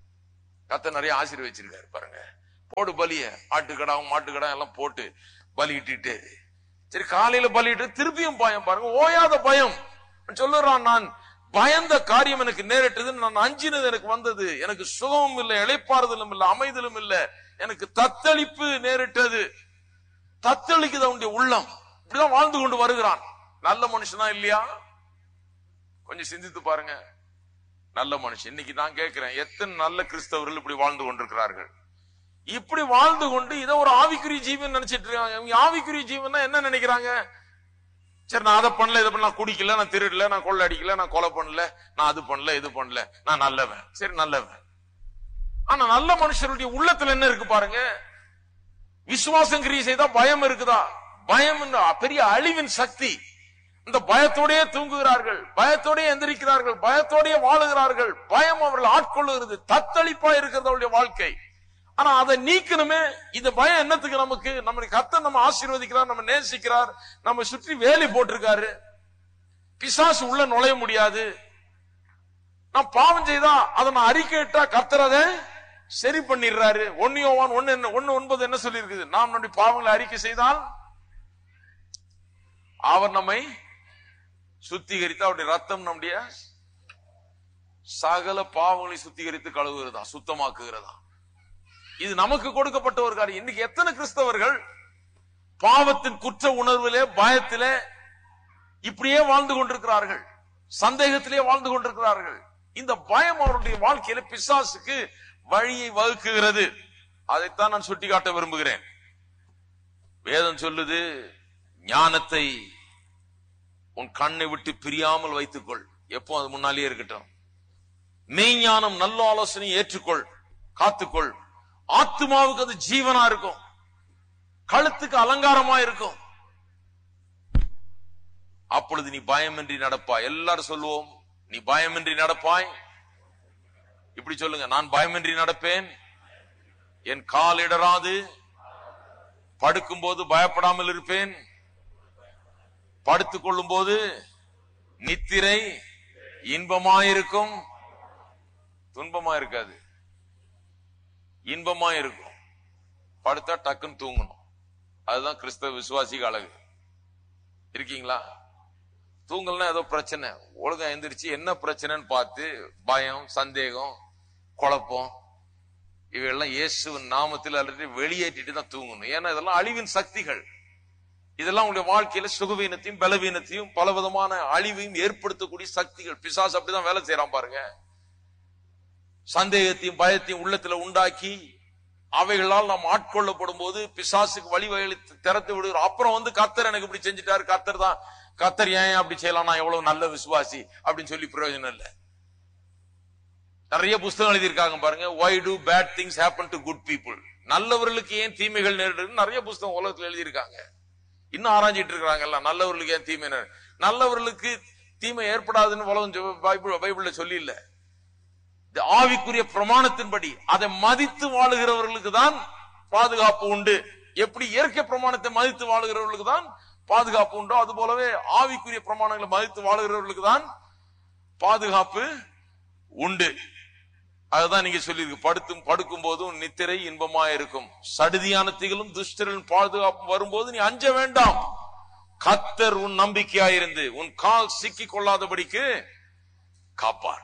கத்த நிறைய ஆசீர்வச்சிருக்காரு. பாருங்க, போடு பலிய, ஆட்டுக்கடாவும் மாட்டுக்கடாவும் எல்லாம் போட்டு பலியிட்டு, சரி காலையில பலியிட்டு திருப்பியும் பயம். பாருங்க, ஓயாத பயம். சொல்லுறான், நான் பயந்த காரியம் எனக்கு நேரிட்டது, நான் அஞ்சினது எனக்கு வந்தது, எனக்கு சுகமும் இல்லை, இளைப்பாறுதலும் இல்லை, அமைதலும் இல்லை, எனக்கு தத்தளிப்பு நேரிட்டது. தத்தளிக்குது அவனுடைய உள்ளம். இப்படிதான் வாழ்ந்து கொண்டு வருகிறான். நல்ல மனுஷனா இல்லையா? கொஞ்சம் சிந்தித்து பாருங்க. நல்ல மனுஷன். இன்னைக்கு நான் கேட்கிறேன், எத்தனை நல்ல கிறிஸ்தவர்கள் இப்படி வாழ்ந்து கொண்டிருக்கிறார்கள்? இப்படி வாழ்ந்து கொண்டு இதை ஒரு ஆவிக்குரிய ஜீவன் நினைச்சிட்டு இருக்காங்க. ஆவிக்குரிய ஜீவன் என்ன நினைக்கிறாங்க? சரி, நான் அதை பண்ணல, இதை பண்ணல, நான் குடிக்கல, நான் திருடல, நான் கொள்ளை அடிக்கல, நான் கொலை பண்ணல, நான் அது பண்ணல, இது பண்ணல, நான் நல்லவன். சரி, நல்லவன். ஆனா நல்ல மனுஷருடைய உள்ளத்துல என்ன இருக்கு பாருங்க. விசுவாசம் கிரியை செய்தா பயம் இருக்குதா? பயம் பெரிய அழிவின் சக்தி. இந்த பயத்தோடயே தூங்குகிறார்கள், பயத்தோடய எந்திரிக்கிறார்கள், பயத்தோடய வாழுகிறார்கள். பயம் அவர்கள் ஆட்கொள்ளுகிறது, தத்தளிப்பா இருக்கிறது அவருடைய வாழ்க்கை. ஆனா அதை நீக்கணுமே. இந்த பயம் என்னத்துக்கு நமக்கு? நம்மளுக்கு கர்த்தர் நம்ம ஆசீர்வதிக்கிறார், நம்ம நேசிக்கிறார், நம்ம சுற்றி வேலி போட்டிருக்காரு, பிசாசு உள்ள நுழைய முடியாது. நான் பாவம் செய்தா அதை நான் அறிக்கையிட்டா கர்த்தர் அதை சரி பண்ணிடுறாரு. 1 யோவான் 1:9 என்ன சொல்லி இருக்குது? நாம் நம்முடைய பாவங்களை அறிக்கை செய்தால் அவர் நம்மை சுத்திகரித்து, அவருடைய ரத்தம் நம்முடைய சகல பாவங்களை சுத்திகரித்து கழுவுகிறதா, சுத்தமாக்குகிறதா. இது நமக்கு கொடுக்கப்பட்ட ஒரு காரியம். இன்னைக்கு எத்தனை கிறிஸ்தவர்கள் பாவத்தின் குற்ற உணர்விலே, பயத்திலே இப்படியே வாழ்ந்து கொண்டிருக்கிறார்கள், சந்தேகத்திலே வாழ்ந்து கொண்டிருக்கிறார்கள். இந்த பயம் அவருடைய வாழ்க்கையில பிசாசுக்கு வழியை வகுக்குகிறது. அதைத்தான் நான் சுட்டிக்காட்ட விரும்புகிறேன். வேதம் சொல்லுது, ஞானத்தை உன் கண்ணை விட்டு பிரியாமல் வைத்துக்கொள். எப்போ அது முன்னாலேயே இருக்கட்டும். மெய்ஞானம், நல்ல ஆலோசனை ஏற்றுக்கொள், காத்துக்கொள். ஆத்மாவுக்கு அது ஜீவனா இருக்கும், கழுத்துக்கு அலங்காரமா இருக்கும். அப்பொழுது நீ பயமின்றி நடப்பாய். எல்லாரும் சொல்லுவோம், நீ பயமின்றி நடப்பாய். இப்படி சொல்லுங்க, நான் பயமின்றி நடப்பேன், என் கால் இடராது, படுக்கும் போது பயப்படாமல் இருப்பேன், படுத்துக் கொள்ளும் போது நித்திரை இன்பமாயிருக்கும். துன்பமா இருக்காது, இன்பமா இருக்கும். படுத்தா டக்குன்னு தூங்கணும். அதுதான் கிறிஸ்தவ விசுவாசிக்கு அழகு. இருக்கீங்களா? தூங்கலன்னா ஏதோ பிரச்சனை, ஒழுங்கா எந்திரிச்சு என்ன பிரச்சனைன்னு பார்த்து பயம், சந்தேகம், குழப்பம் இவையெல்லாம் இயேசுவின் நாமத்தில் அல்லது வெளியேற்றிட்டு தான் தூங்கணும். ஏன்னா இதெல்லாம் அழிவின் சக்திகள். இதெல்லாம் உங்களுடைய வாழ்க்கையில சுகவீனத்தையும் பலவீனத்தையும் பல விதமான அழிவையும் ஏற்படுத்தக்கூடிய சக்திகள். பிசாசு அப்படிதான் வேலை செய்யறான் பாருங்க. சந்தேகத்தையும் பயத்தையும் உள்ளத்துல உண்டாக்கி அவைகளால் நாம் ஆட்கொள்ளப்படும் போது பிசாசுக்கு வழிவகைகளை திறந்து விடுகிறோம். அப்புறம் கர்த்தர் எனக்கு இப்படி செஞ்சுட்டாரு, கர்த்தர் ஏன் அப்படி செய்யலாம், நான் எவ்வளவு நல்ல விசுவாசி அப்படின்னு சொல்லி பிரயோஜனம் இல்லை. நிறைய புஸ்தகம் எழுதியிருக்காங்க பாருங்க. Why do bad things happen to good people? நல்லவர்களுக்கு ஏன் தீமைகள் நேரிடுன்னு நிறைய புஸ்தகம் உலகத்தில் எழுதியிருக்காங்க. இன்னும் ஆராய்ச்சிட்டு இருக்காங்கல்ல, நல்லவர்களுக்கு ஏன் தீமை நல்லவர்களுக்கு தீமை ஏற்படாதுன்னு உலகம் பைபிள்ல சொல்லி இல்ல. ஆவிக்குரிய பிரமாணத்தின்படி அதை மதித்து வாழுகிறவர்களுக்கு தான் பாதுகாப்பு உண்டு. எப்படி இயற்கை பிரமாணத்தை மதித்து வாழுகிறவர்களுக்கு தான் பாதுகாப்பு உண்டோ, அது போலவே ஆவிக்குரிய பிரமாணங்களை மதித்து வாழுகிறவர்களுக்கு தான் பாதுகாப்பு உண்டு. அதுதான் நீங்க சொல்லியிருக்கு, படுக்கும் போதும் நித்திரை இன்பமா இருக்கும், சடுதியான திகளும் துஷ்டரின் பாதுகாப்பு வரும்போது நீ அஞ்ச வேண்டாம், கர்த்தர் உன் நம்பிக்கையாயிருந்து உன் கால் சிக்கி கொள்ளாதபடிக்கு காப்பார்.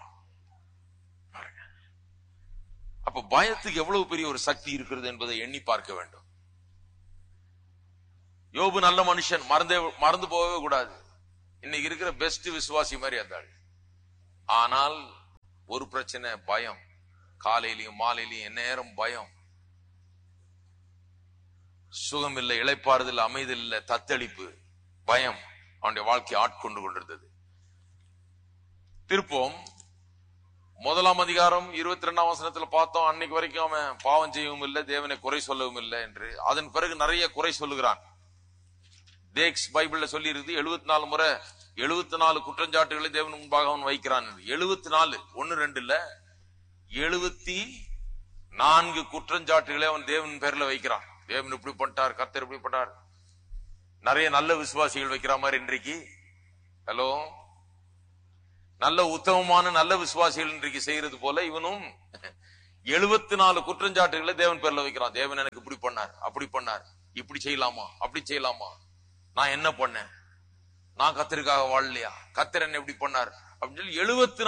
அப்ப பயத்துக்கு எவ்வளவு பெரிய ஒரு சக்தி இருக்கிறது என்பதை எண்ணி பார்க்க வேண்டும். யோபு நல்ல மனுஷன், மறந்து போகவே கூடாது. இன்னைக்கு இருக்கிற பெஸ்ட் விசுவாசி மாதிரி இருந்தாள். ஆனால் ஒரு பிரச்சனை, பயம். காலையிலையும் மாலையிலையும் நேரம் பயம், சுகம் இல்லை, இளைப்பாறுதல், அமைதல் இல்லை, தத்தளிப்பு, பயம் அவனுடைய வாழ்க்கையை ஆட்கொண்டு கொண்டிருந்தது. திருப்போம் 1 அதிகாரம் 22 வசனத்துல பார்த்தோம். அன்னைக்கு வரைக்கும் அவன் பாவம் செய்யவும் இல்லை, தேவனை குறை சொல்லவும் இல்லை என்று. அதன் பிறகு நிறைய குறை சொல்லுகிறான். தேக்ஸ் பைபிள்ல சொல்லி இருக்கு 74 முறை 74 குற்றஞ்சாட்டுகளை தேவன் முன்பாக அவன் வைக்கிறான். 74, 1 2 இல்ல, 74 குற்றஞ்சாட்டுகளை அவன் தேவன் பேர்ல வைக்கிறான். தேவன் இப்படி பண்ணிட்டார், கர்த்தர் இப்படி பண்ணார். நிறைய நல்ல விசுவாசிகள் வைக்கிற மாதிரி இன்றைக்கு, ஹலோ, நல்ல உத்தமமான நல்ல விசுவாசிகள் இன்றைக்கு செய்யறது போல இவனும் 74 குற்றஞ்சாட்டுகளை தேவன் பேர்ல வைக்கிறான். தேவன் எனக்கு இப்படி பண்ணார், அப்படி பண்ணார், இப்படி செய்யலாமா, அப்படி செய்யலாமா, நான் என்ன பண்ணேன், நான் கர்த்தருக்காக வாழலையா, கர்த்தர் என்ன இப்படி பண்ணார் அப்படின்னு சொல்லி 74